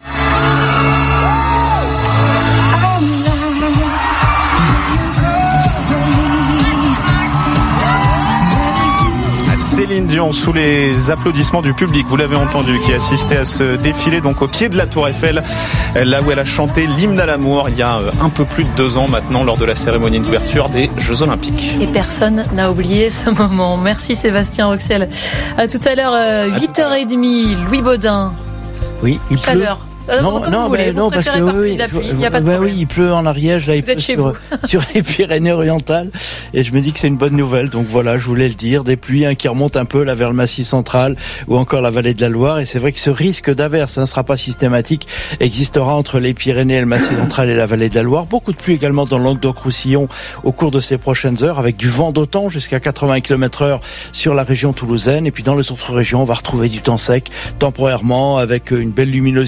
Céline Dion sous les applaudissements du public, vous l'avez entendu, qui assistait à ce défilé donc au pied de la Tour Eiffel, là où elle a chanté l'hymne à l'amour il y a un peu plus de deux ans maintenant lors de la cérémonie d'ouverture des Jeux Olympiques. Et personne n'a oublié ce moment. Merci Sébastien Roxel. À tout à l'heure, huit heures trente, Louis Baudin. Oui, il pleut. Chaleur. Euh, non, non, ben, non parce que oui, il y a pas de ben oui, il pleut en Ariège, là, il pleut sur, sur les Pyrénées-Orientales, et je me dis que c'est une bonne nouvelle. Donc voilà, je voulais le dire, des pluies hein, qui remontent un peu là vers le Massif central ou encore la vallée de la Loire, et c'est vrai que ce risque d'averse, ne hein, sera pas systématique, existera entre les Pyrénées et le Massif central et la vallée de la Loire. Beaucoup de pluie également dans le Languedoc-Roussillon au cours de ces prochaines heures, avec du vent d'automne jusqu'à quatre-vingts kilomètres heure sur la région toulousaine, et puis dans les autres régions, on va retrouver du temps sec temporairement avec une belle luminosité,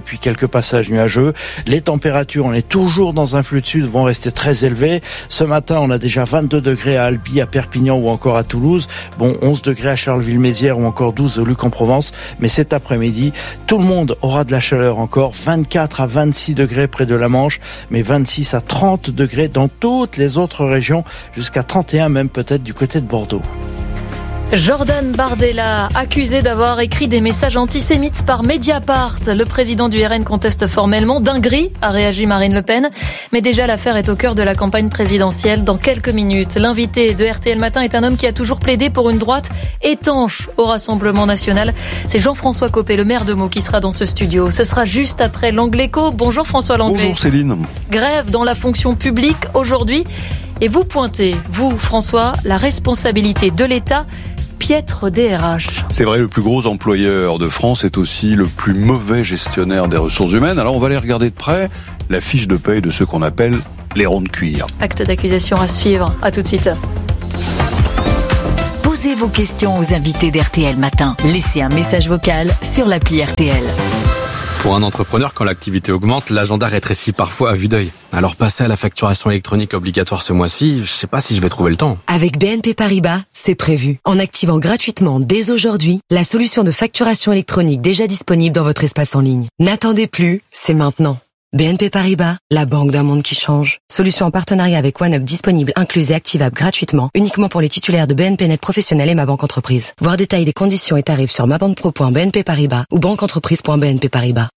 puis quelques passages nuageux. Les températures, on est toujours dans un flux de sud, vont rester très élevées. Ce matin, on a déjà vingt-deux degrés à Albi, à Perpignan ou encore à Toulouse. Bon, onze degrés à Charleville-Mézières ou encore douze au Luc-en-Provence. Mais cet après-midi, tout le monde aura de la chaleur encore. vingt-quatre à vingt-six degrés près de la Manche, mais vingt-six à trente degrés dans toutes les autres régions, jusqu'à trente et un même peut-être du côté de Bordeaux. Jordan Bardella, accusé d'avoir écrit des messages antisémites par Mediapart. Le président du R N conteste formellement. Dinguerie, a réagi Marine Le Pen. Mais déjà, l'affaire est au cœur de la campagne présidentielle. Dans quelques minutes, l'invité de R T L Matin est un homme qui a toujours plaidé pour une droite étanche au Rassemblement National. C'est Jean-François Copé, le maire de Meaux, qui sera dans ce studio. Ce sera juste après l'Angléco. Bonjour François Langlais. Bonjour Céline. Grève dans la fonction publique aujourd'hui. Et vous pointez, vous François, la responsabilité de l'État. Piètre D R H. C'est vrai, le plus gros employeur de France est aussi le plus mauvais gestionnaire des ressources humaines. Alors on va aller regarder de près la fiche de paye de ceux qu'on appelle les ronds de cuir. Acte d'accusation à suivre. À tout de suite. Posez vos questions aux invités d'R T L Matin. Laissez un message vocal sur l'appli R T L. Pour un entrepreneur, quand l'activité augmente, l'agenda rétrécit parfois à vue d'œil. Alors passer à la facturation électronique obligatoire ce mois-ci, je sais pas si je vais trouver le temps. Avec B N P Paribas, c'est prévu. En activant gratuitement dès aujourd'hui la solution de facturation électronique déjà disponible dans votre espace en ligne. N'attendez plus, c'est maintenant. B N P Paribas, la banque d'un monde qui change. Solution en partenariat avec OneUp disponible, incluse et activable gratuitement, uniquement pour les titulaires de B N P Net Professionnel et Ma Banque Entreprise. Voir détail des conditions et tarifs sur mabanpro point b n p paribas ou banqueentreprise point b n p paribas.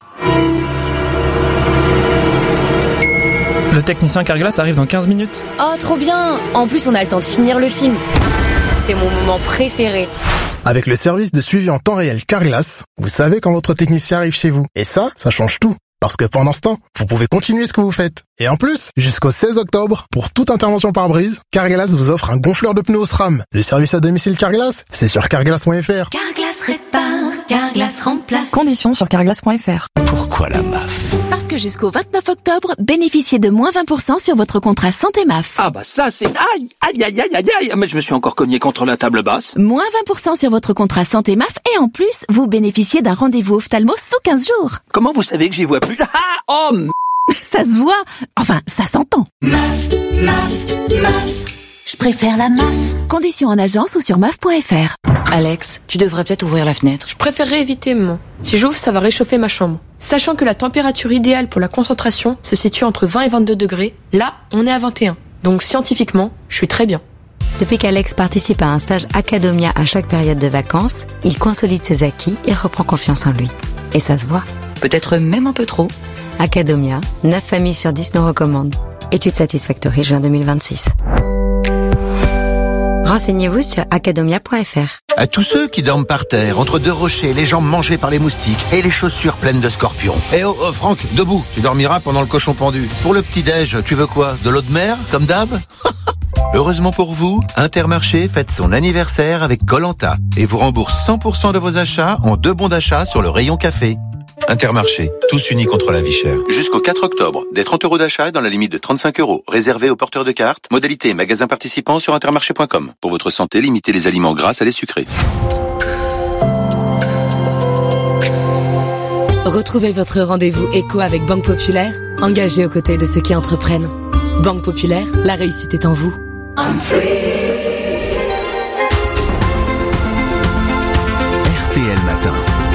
Le technicien Carglass arrive dans quinze minutes. Oh, trop bien! En plus, on a le temps de finir le film. C'est mon moment préféré. Avec le service de suivi en temps réel Carglass, vous savez quand votre technicien arrive chez vous. Et ça, ça change tout. Parce que pendant ce temps, vous pouvez continuer ce que vous faites. Et en plus, jusqu'au seize octobre, pour toute intervention par brise, Carglass vous offre un gonfleur de pneus SRAM. Le service à domicile Carglass, c'est sur carglass point f r. Carglass répare, Carglass remplace. Conditions sur carglass point f r. Pourquoi la M A F ? Parce que jusqu'au vingt-neuf octobre, bénéficiez de moins vingt pour cent sur votre contrat santé M A F. Ah bah ça c'est... Aïe, aïe, aïe, aïe, aïe, aïe. Mais je me suis encore cogné contre la table basse. Moins vingt pour cent sur votre contrat santé M A F et en plus, vous bénéficiez d'un rendez-vous ophtalmo sous quinze jours. Comment vous savez que j'y vois plus? Ah, oh, m... Ça se voit. Enfin, ça s'entend. M A F, M A F, M A F. Je préfère la M A F. Conditions en agence ou sur M A F point f r. Alex, tu devrais peut-être ouvrir la fenêtre. Je préférerais éviter, maman. Si j'ouvre, ça va réchauffer ma chambre. Sachant que la température idéale pour la concentration se situe entre vingt et vingt-deux degrés, là, on est à vingt et un. Donc scientifiquement, je suis très bien. Depuis qu'Alex participe à un stage Academia à chaque période de vacances, il consolide ses acquis et reprend confiance en lui. Et ça se voit. Peut-être même un peu trop. Academia, neuf familles sur dix nous recommandent. Étude Satisfactory, juin deux mille vingt-six. Renseignez-vous sur academia point f r. À tous ceux qui dorment par terre, entre deux rochers, les jambes mangées par les moustiques et les chaussures pleines de scorpions. Eh oh, oh Franck, debout, tu dormiras pendant le cochon pendu. Pour le petit-déj, tu veux quoi? De l'eau de mer, comme d'hab? Heureusement pour vous, Intermarché fête son anniversaire avec Koh-Lanta et vous rembourse cent pour cent de vos achats en deux bons d'achat sur le rayon café. Intermarché, tous unis contre la vie chère. Jusqu'au quatre octobre, des trente euros d'achat dans la limite de trente-cinq euros, réservés aux porteurs de cartes. Modalité magasin participant sur intermarché point com. Pour votre santé, limitez les aliments gras à les sucrés. Retrouvez votre rendez-vous éco avec Banque Populaire, engagée aux côtés de ceux qui entreprennent. Banque Populaire, la réussite est en vous. I'm free. R T L Matin.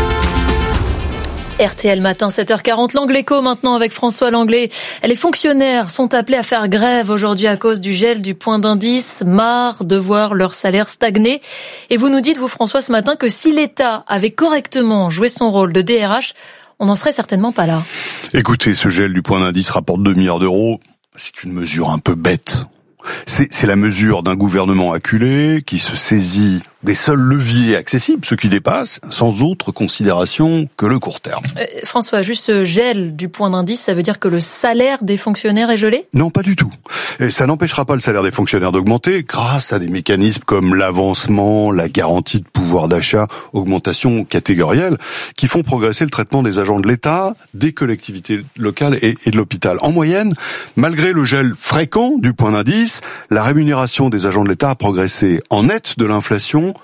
R T L Matin, sept heures quarante, l'Angléco maintenant avec François Langlais. Les fonctionnaires sont appelés à faire grève aujourd'hui à cause du gel du point d'indice, marre de voir leur salaire stagner. Et vous nous dites, vous François, ce matin, que si l'État avait correctement joué son rôle de D R H, on n'en serait certainement pas là. Écoutez, ce gel du point d'indice rapporte deux milliards d'euros. C'est une mesure un peu bête. C'est, c'est la mesure d'un gouvernement acculé qui se saisit des seuls leviers accessibles, ceux qui dépassent, sans autre considération que le court terme. Euh, François, juste ce gel du point d'indice, ça veut dire que le salaire des fonctionnaires est gelé ? Non, pas du tout. Et ça n'empêchera pas le salaire des fonctionnaires d'augmenter grâce à des mécanismes comme l'avancement, la garantie de pouvoir d'achat, augmentation catégorielle, qui font progresser le traitement des agents de l'État, des collectivités locales et, et de l'hôpital. En moyenne, malgré le gel fréquent du point d'indice, la rémunération des agents de l'État a progressé en net de l'inflation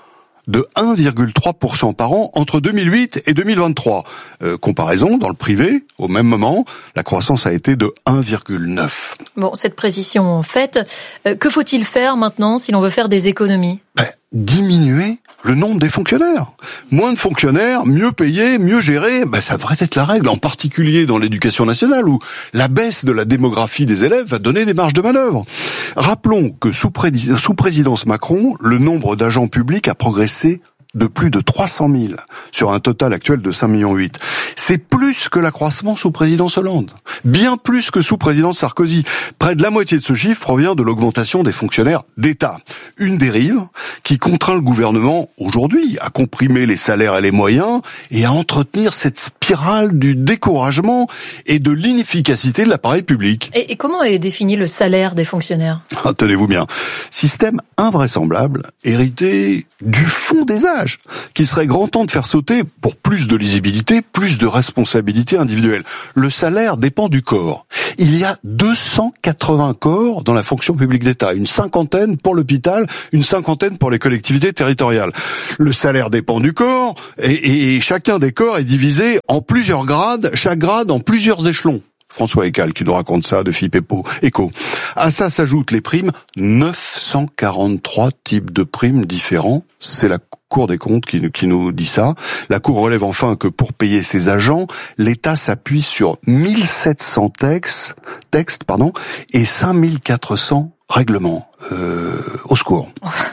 de un virgule trois pour cent par an entre deux mille huit et deux mille vingt-trois. Euh, comparaison, dans le privé, au même moment, la croissance a été de un virgule neuf. Bon, cette précision faite, euh, que faut-il faire maintenant si l'on veut faire des économies ? Ben, diminuer le nombre des fonctionnaires. Moins de fonctionnaires, mieux payés, mieux gérés, ben ça devrait être la règle, en particulier dans l'éducation nationale où la baisse de la démographie des élèves va donner des marges de manœuvre. Rappelons que sous, pré- sous présidence Macron, le nombre d'agents publics a progressé de plus de trois cent mille sur un total actuel de cinq virgule huit millions. C'est plus que l'accroissement sous présidence Hollande. Bien plus que sous présidence Sarkozy. Près de la moitié de ce chiffre provient de l'augmentation des fonctionnaires d'État. Une dérive qui contraint le gouvernement aujourd'hui à comprimer les salaires et les moyens et à entretenir cette spirale du découragement et de l'inefficacité de l'appareil public. Et, et comment est défini le salaire des fonctionnaires ? Ah, tenez-vous bien. Système invraisemblable, hérité du fond des âges, qu'il serait grand temps de faire sauter pour plus de lisibilité, plus de responsabilité individuelle. Le salaire dépend du corps. Il y a deux cent quatre-vingts corps dans la fonction publique d'État, une cinquantaine pour l'hôpital, une cinquantaine pour les collectivités territoriales. Le salaire dépend du corps et, et chacun des corps est divisé en plusieurs grades, chaque grade en plusieurs échelons. François Ecal qui nous raconte ça de FIPEPO, Eco. À ça s'ajoutent les primes, neuf cent quarante-trois types de primes différents. C'est la Cour des comptes qui, qui nous dit ça. La Cour relève enfin que pour payer ses agents, l'État s'appuie sur mille sept cents textes, textes pardon, et cinq mille quatre cents règlements. Euh, au secours.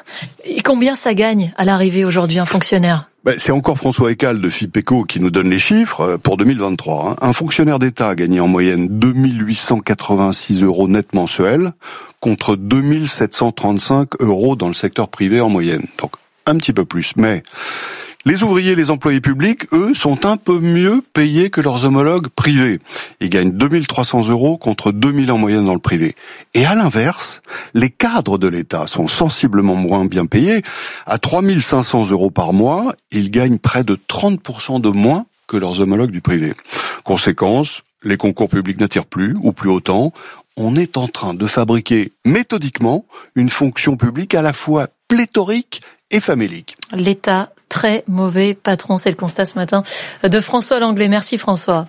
Et combien ça gagne à l'arrivée aujourd'hui un fonctionnaire ? Ben, c'est encore François Ecal de FIPECO qui nous donne les chiffres pour deux mille vingt-trois. Hein. Un fonctionnaire d'État a gagné en moyenne deux mille huit cent quatre-vingt-six euros net mensuels contre deux mille sept cent trente-cinq euros dans le secteur privé en moyenne. Donc un petit peu plus. Mais les ouvriers et les employés publics, eux, sont un peu mieux payés que leurs homologues privés. Ils gagnent deux mille trois cents euros contre deux mille en moyenne dans le privé. Et à l'inverse, les cadres de l'État sont sensiblement moins bien payés. À trois mille cinq cents euros par mois, ils gagnent près de trente pour cent de moins que leurs homologues du privé. Conséquence, les concours publics n'attirent plus, ou plus autant. On est en train de fabriquer méthodiquement une fonction publique à la fois pléthorique et famélique. L'État, très mauvais patron, c'est le constat ce matin de François Langlais. Merci François.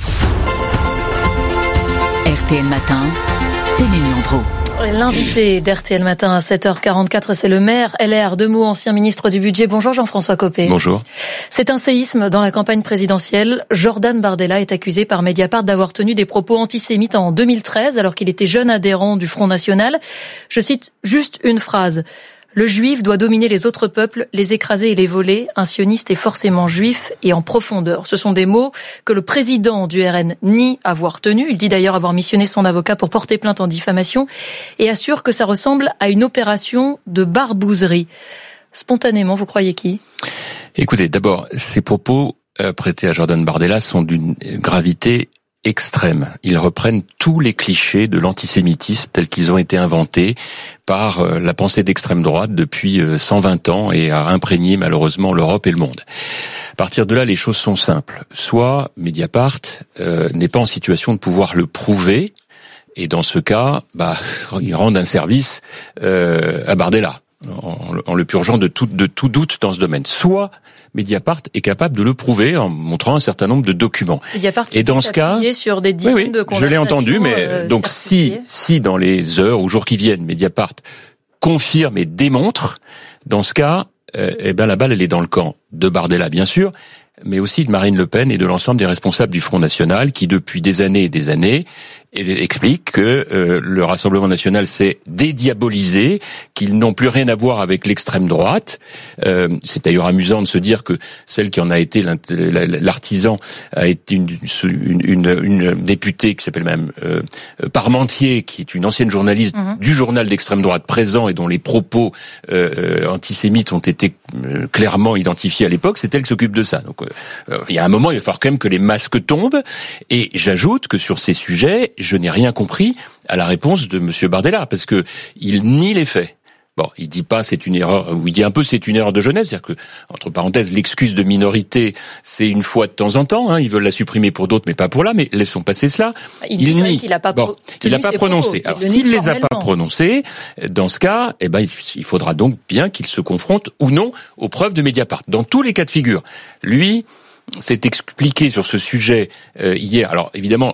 R T L Matin, Céline Landreau. L'invité d'R T L Matin à sept heures quarante-quatre, c'est le maire L R de Meaux, ancien ministre du Budget. Bonjour Jean-François Copé. Bonjour. C'est un séisme dans la campagne présidentielle. Jordan Bardella est accusé par Mediapart d'avoir tenu des propos antisémites en deux mille treize, alors qu'il était jeune adhérent du Front National. Je cite juste une phrase. Le juif doit dominer les autres peuples, les écraser et les voler. Un sioniste est forcément juif et en profondeur. Ce sont des mots que le président du R N nie avoir tenus. Il dit d'ailleurs avoir missionné son avocat pour porter plainte en diffamation et assure que ça ressemble à une opération de barbouzerie. Spontanément, vous croyez qui ? Écoutez, d'abord, ces propos euh, prêtés à Jordan Bardella sont d'une gravité extrême. Ils reprennent tous les clichés de l'antisémitisme tels qu'ils ont été inventés par euh, la pensée d'extrême droite depuis euh, cent vingt ans et a imprégné malheureusement l'Europe et le monde. À partir de là, les choses sont simples. Soit Mediapart euh, n'est pas en situation de pouvoir le prouver, et dans ce cas, bah, ils rendent un service euh, à Bardella, en, en le purgeant de tout, de tout doute dans ce domaine. Soit Mediapart est capable de le prouver en montrant un certain nombre de documents. Mediapart qui et dans ce cas, sur des dizaines oui, oui, de conversations, je l'ai entendu, mais euh, donc si si dans les heures ou jours qui viennent, Mediapart confirme et démontre, dans ce cas, euh, eh ben la balle elle est dans le camp de Bardella bien sûr, mais aussi de Marine Le Pen et de l'ensemble des responsables du Front National qui depuis des années et des années expliquent que euh, le Rassemblement National s'est dédiabolisé, qu'ils n'ont plus rien à voir avec l'extrême droite. Euh, c'est d'ailleurs amusant de se dire que celle qui en a été l'artisan a été une, une, une, une députée qui s'appelle même euh, Parmentier, qui est une ancienne journaliste mmh. du journal d'extrême droite présent et dont les propos euh, antisémites ont été euh, clairement identifiés à l'époque. C'est elle qui s'occupe de ça. Donc euh, il y a un moment, il va falloir quand même que les masques tombent. Et j'ajoute que sur ces sujets, je n'ai rien compris à la réponse de Monsieur Bardella, parce que il nie les faits. Bon, il dit pas c'est une erreur, ou il dit un peu c'est une erreur de jeunesse, c'est-à-dire que, entre parenthèses, l'excuse de minorité, c'est une fois de temps en temps, hein, ils veulent la supprimer pour d'autres, mais pas pour là, mais laissons passer cela. Il, il nie. Qu'il a pas, bon, il a pas prononcé. Alors, s'il les a pas prononcés, dans ce cas, eh ben, il faudra donc bien qu'il se confronte ou non aux preuves de Mediapart. Dans tous les cas de figure, lui, s'est expliqué sur ce sujet euh, hier. Alors évidemment,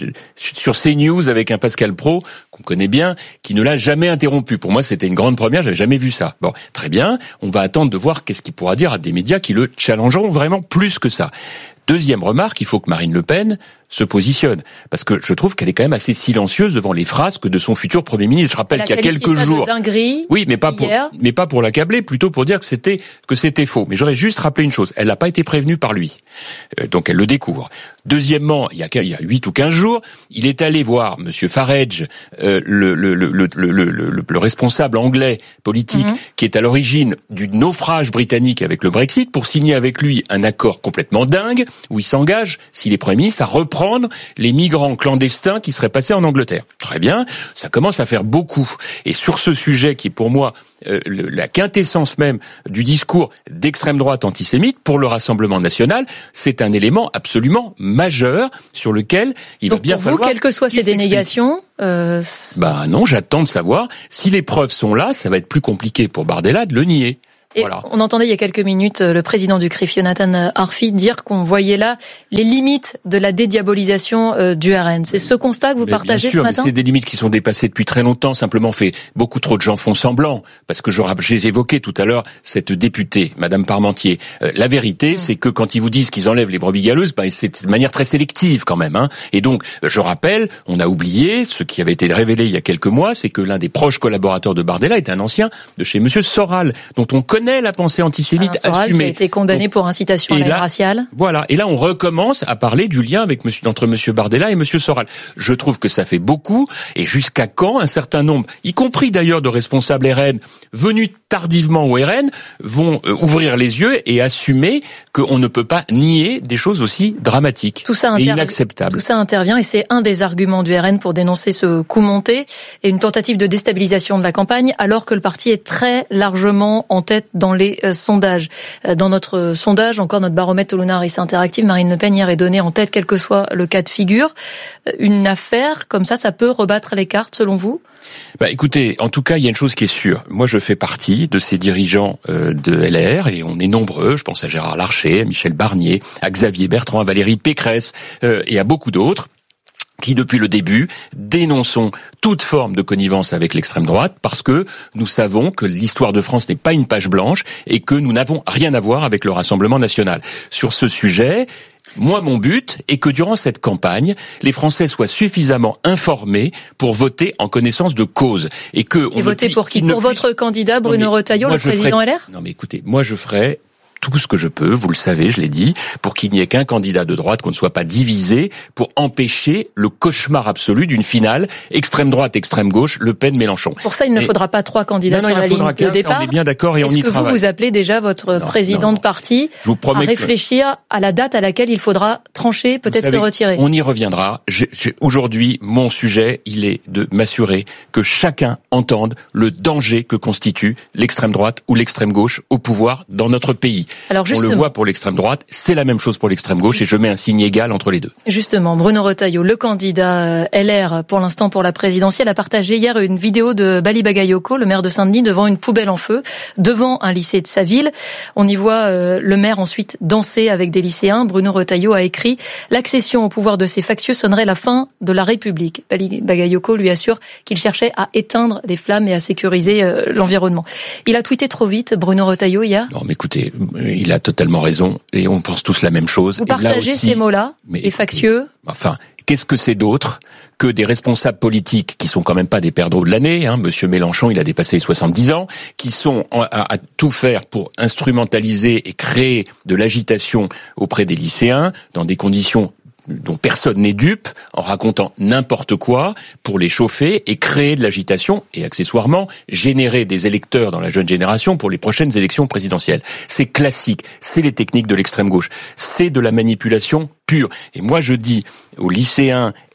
sur CNews avec un Pascal Praud qu'on connaît bien, qui ne l'a jamais interrompu. Pour moi, c'était une grande première. J'avais jamais vu ça. Bon, très bien. On va attendre de voir qu'est-ce qu'il pourra dire à des médias qui le challengeront vraiment plus que ça. Deuxième remarque, il faut que Marine Le Pen se positionne, parce que je trouve qu'elle est quand même assez silencieuse devant les frasques de son futur Premier ministre. Je rappelle qu'il y a quelques jours, oui, mais pas pour, mais pas pour l'accabler, plutôt pour dire que c'était que c'était faux. Mais j'aurais juste rappelé une chose, elle n'a pas été prévenue par lui, euh, donc elle le découvre. Deuxièmement, il y a il y a huit ou quinze jours, il est allé voir Monsieur Farage, euh, le, le, le, le, le, le, le responsable anglais politique, mm-hmm. qui est à l'origine du naufrage britannique avec le Brexit, pour signer avec lui un accord complètement dingue où il s'engage, s'il est Premier ministre, à reprendre les migrants clandestins qui seraient passés en Angleterre. Très bien, ça commence à faire beaucoup. Et sur ce sujet qui est pour moi euh, le, la quintessence même du discours d'extrême droite antisémite pour le Rassemblement national, c'est un élément absolument majeur sur lequel il Donc va bien pour falloir... vous, quelles que soient ces dénégations... Euh... Bah non, j'attends de savoir. Si les preuves sont là, ça va être plus compliqué pour Bardella de le nier. Et voilà. On entendait il y a quelques minutes le président du C R I F, Jonathan Arfi, dire qu'on voyait là les limites de la dédiabolisation euh, du R N. C'est ce constat que vous mais partagez bien sûr, ce matin ? C'est des limites qui sont dépassées depuis très longtemps. Simplement, fait beaucoup trop de gens font semblant. Parce que j'ai évoqué tout à l'heure cette députée, Madame Parmentier. Euh, la vérité, mmh. c'est que quand ils vous disent qu'ils enlèvent les brebis galeuses, ben, c'est de manière très sélective quand même. Hein. Et donc, je rappelle, on a oublié ce qui avait été révélé il y a quelques mois, c'est que l'un des proches collaborateurs de Bardella est un ancien de chez Monsieur Soral, dont on connaît la pensée antisémite Soral assumée. Qui a été condamné Donc, pour incitation à la haine raciale. Voilà. Et là, on recommence à parler du lien avec monsieur, entre Monsieur Bardella et Monsieur Soral. Je trouve que ça fait beaucoup. Et jusqu'à quand un certain nombre, y compris d'ailleurs de responsables R N, venus tardivement au R N, vont euh, ouvrir les yeux et assumer qu'on ne peut pas nier des choses aussi dramatiques tout ça et inacceptables. Tout ça intervient et c'est un des arguments du R N pour dénoncer ce coup monté et une tentative de déstabilisation de la campagne, alors que le parti est très largement en tête dans les euh, sondages. Euh, dans notre euh, sondage, encore notre baromètre Toluna Harris Interactive, Marine Le Pen hier est donnée en tête, quel que soit le cas de figure. Euh, une affaire comme ça, ça peut rebattre les cartes selon vous ? Bah, écoutez, en tout cas, il y a une chose qui est sûre. Moi, je fais partie de ces dirigeants euh, de L R et on est nombreux. Je pense à Gérard Larcher, à Michel Barnier, à Xavier Bertrand, à Valérie Pécresse euh, et à beaucoup d'autres, qui depuis le début dénonçons toute forme de connivence avec l'extrême droite parce que nous savons que l'histoire de France n'est pas une page blanche et que nous n'avons rien à voir avec le Rassemblement national. Sur ce sujet, moi, mon but est que durant cette campagne, les Français soient suffisamment informés pour voter en connaissance de cause. Et que et voter pour qui ? Pour votre candidat Bruno Retailleau, le président L R ? Non mais écoutez, moi je ferai tout ce que je peux, vous le savez, je l'ai dit, pour qu'il n'y ait qu'un candidat de droite, qu'on ne soit pas divisé, pour empêcher le cauchemar absolu d'une finale extrême droite, extrême gauche, Le Pen, Mélenchon. Pour ça, il ne Mais... faudra pas trois candidats non, non, sur la ligne de quinze, départ. On est bien d'accord et Est-ce on y que travaille. Vous, vous appelez déjà votre non, président non, non. de parti je vous promets à réfléchir que... à la date à laquelle il faudra trancher, peut-être savez, se retirer. On y reviendra. Je, je, aujourd'hui, mon sujet, il est de m'assurer que chacun entende le danger que constitue l'extrême droite ou l'extrême gauche au pouvoir dans notre pays. Alors, on le voit pour l'extrême droite, c'est la même chose pour l'extrême gauche et je mets un signe égal entre les deux. Justement, Bruno Retailleau, le candidat L R pour l'instant pour la présidentielle, a partagé hier une vidéo de Bali Bagayoko, le maire de Saint-Denis, devant une poubelle en feu, devant un lycée de sa ville. On y voit euh, le maire ensuite danser avec des lycéens. Bruno Retailleau a écrit « L'accession au pouvoir de ces factieux sonnerait la fin de la République ». Bali Bagayoko lui assure qu'il cherchait à éteindre les flammes et à sécuriser euh, l'environnement. Il a tweeté trop vite, Bruno Retailleau, hier ? Non, mais écoutez, il a totalement raison. Et on pense tous la même chose. Vous partagez aussi, ces mots-là, mais, les factieux ? Enfin, qu'est-ce que c'est d'autre que des responsables politiques qui sont quand même pas des perdreaux de l'année, hein, Monsieur Mélenchon, il a dépassé les soixante-dix ans, qui sont à, à tout faire pour instrumentaliser et créer de l'agitation auprès des lycéens dans des conditions dont personne n'est dupe, en racontant n'importe quoi pour les chauffer et créer de l'agitation et accessoirement générer des électeurs dans la jeune génération pour les prochaines élections présidentielles. C'est classique, c'est les techniques de l'extrême gauche, c'est de la manipulation pure. Et moi je dis aux lycéens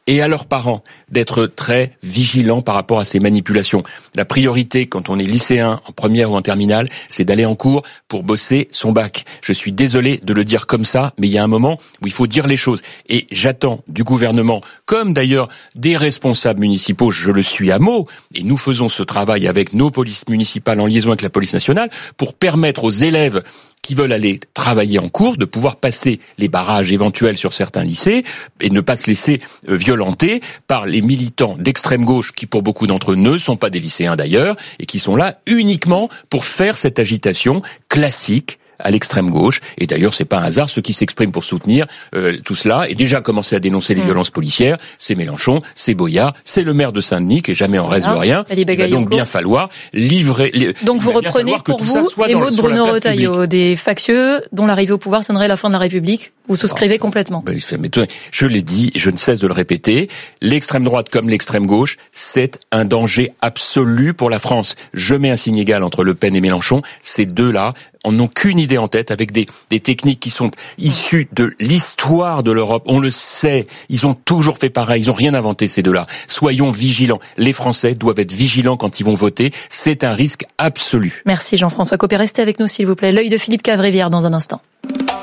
et à leurs parents d'être très vigilants par rapport à ces manipulations. La priorité, quand on est lycéen, en première ou en terminale, c'est d'aller en cours pour bosser son bac. Je suis désolé de le dire comme ça, mais il y a un moment où il faut dire les choses. Et j'attends du gouvernement, comme d'ailleurs des responsables municipaux, je le suis à mot, et nous faisons ce travail avec nos polices municipales en liaison avec la police nationale, pour permettre aux élèves qui veulent aller travailler en cours, de pouvoir passer les barrages éventuels sur certains lycées et ne pas se laisser violenter par les militants d'extrême gauche qui, pour beaucoup d'entre eux, ne sont pas des lycéens d'ailleurs et qui sont là uniquement pour faire cette agitation classique à l'extrême gauche. Et d'ailleurs, c'est pas un hasard, ceux qui s'expriment pour soutenir euh, tout cela et déjà commencé à dénoncer les mmh. violences policières, c'est Mélenchon, c'est Boyard, c'est le maire de Saint-Denis qui est jamais en reste de rien. Il va donc bien falloir livrer. Li- donc vous reprenez pour vous les mots de Bruno Retailleau, des factieux dont l'arrivée au pouvoir sonnerait la fin de la République. Vous souscrivez complètement. Ben, je l'ai dit, je ne cesse de le répéter. L'extrême droite comme l'extrême gauche, c'est un danger absolu pour la France. Je mets un signe égal entre Le Pen et Mélenchon. Ces deux-là n'ont qu'une idée en tête, avec des, des techniques qui sont issues de l'histoire de l'Europe. On le sait, ils ont toujours fait pareil, ils n'ont rien inventé ces deux-là. Soyons vigilants. Les Français doivent être vigilants quand ils vont voter. C'est un risque absolu. Merci Jean-François Copé. Restez avec nous s'il vous plaît. L'œil de Philippe Cavrivière dans un instant.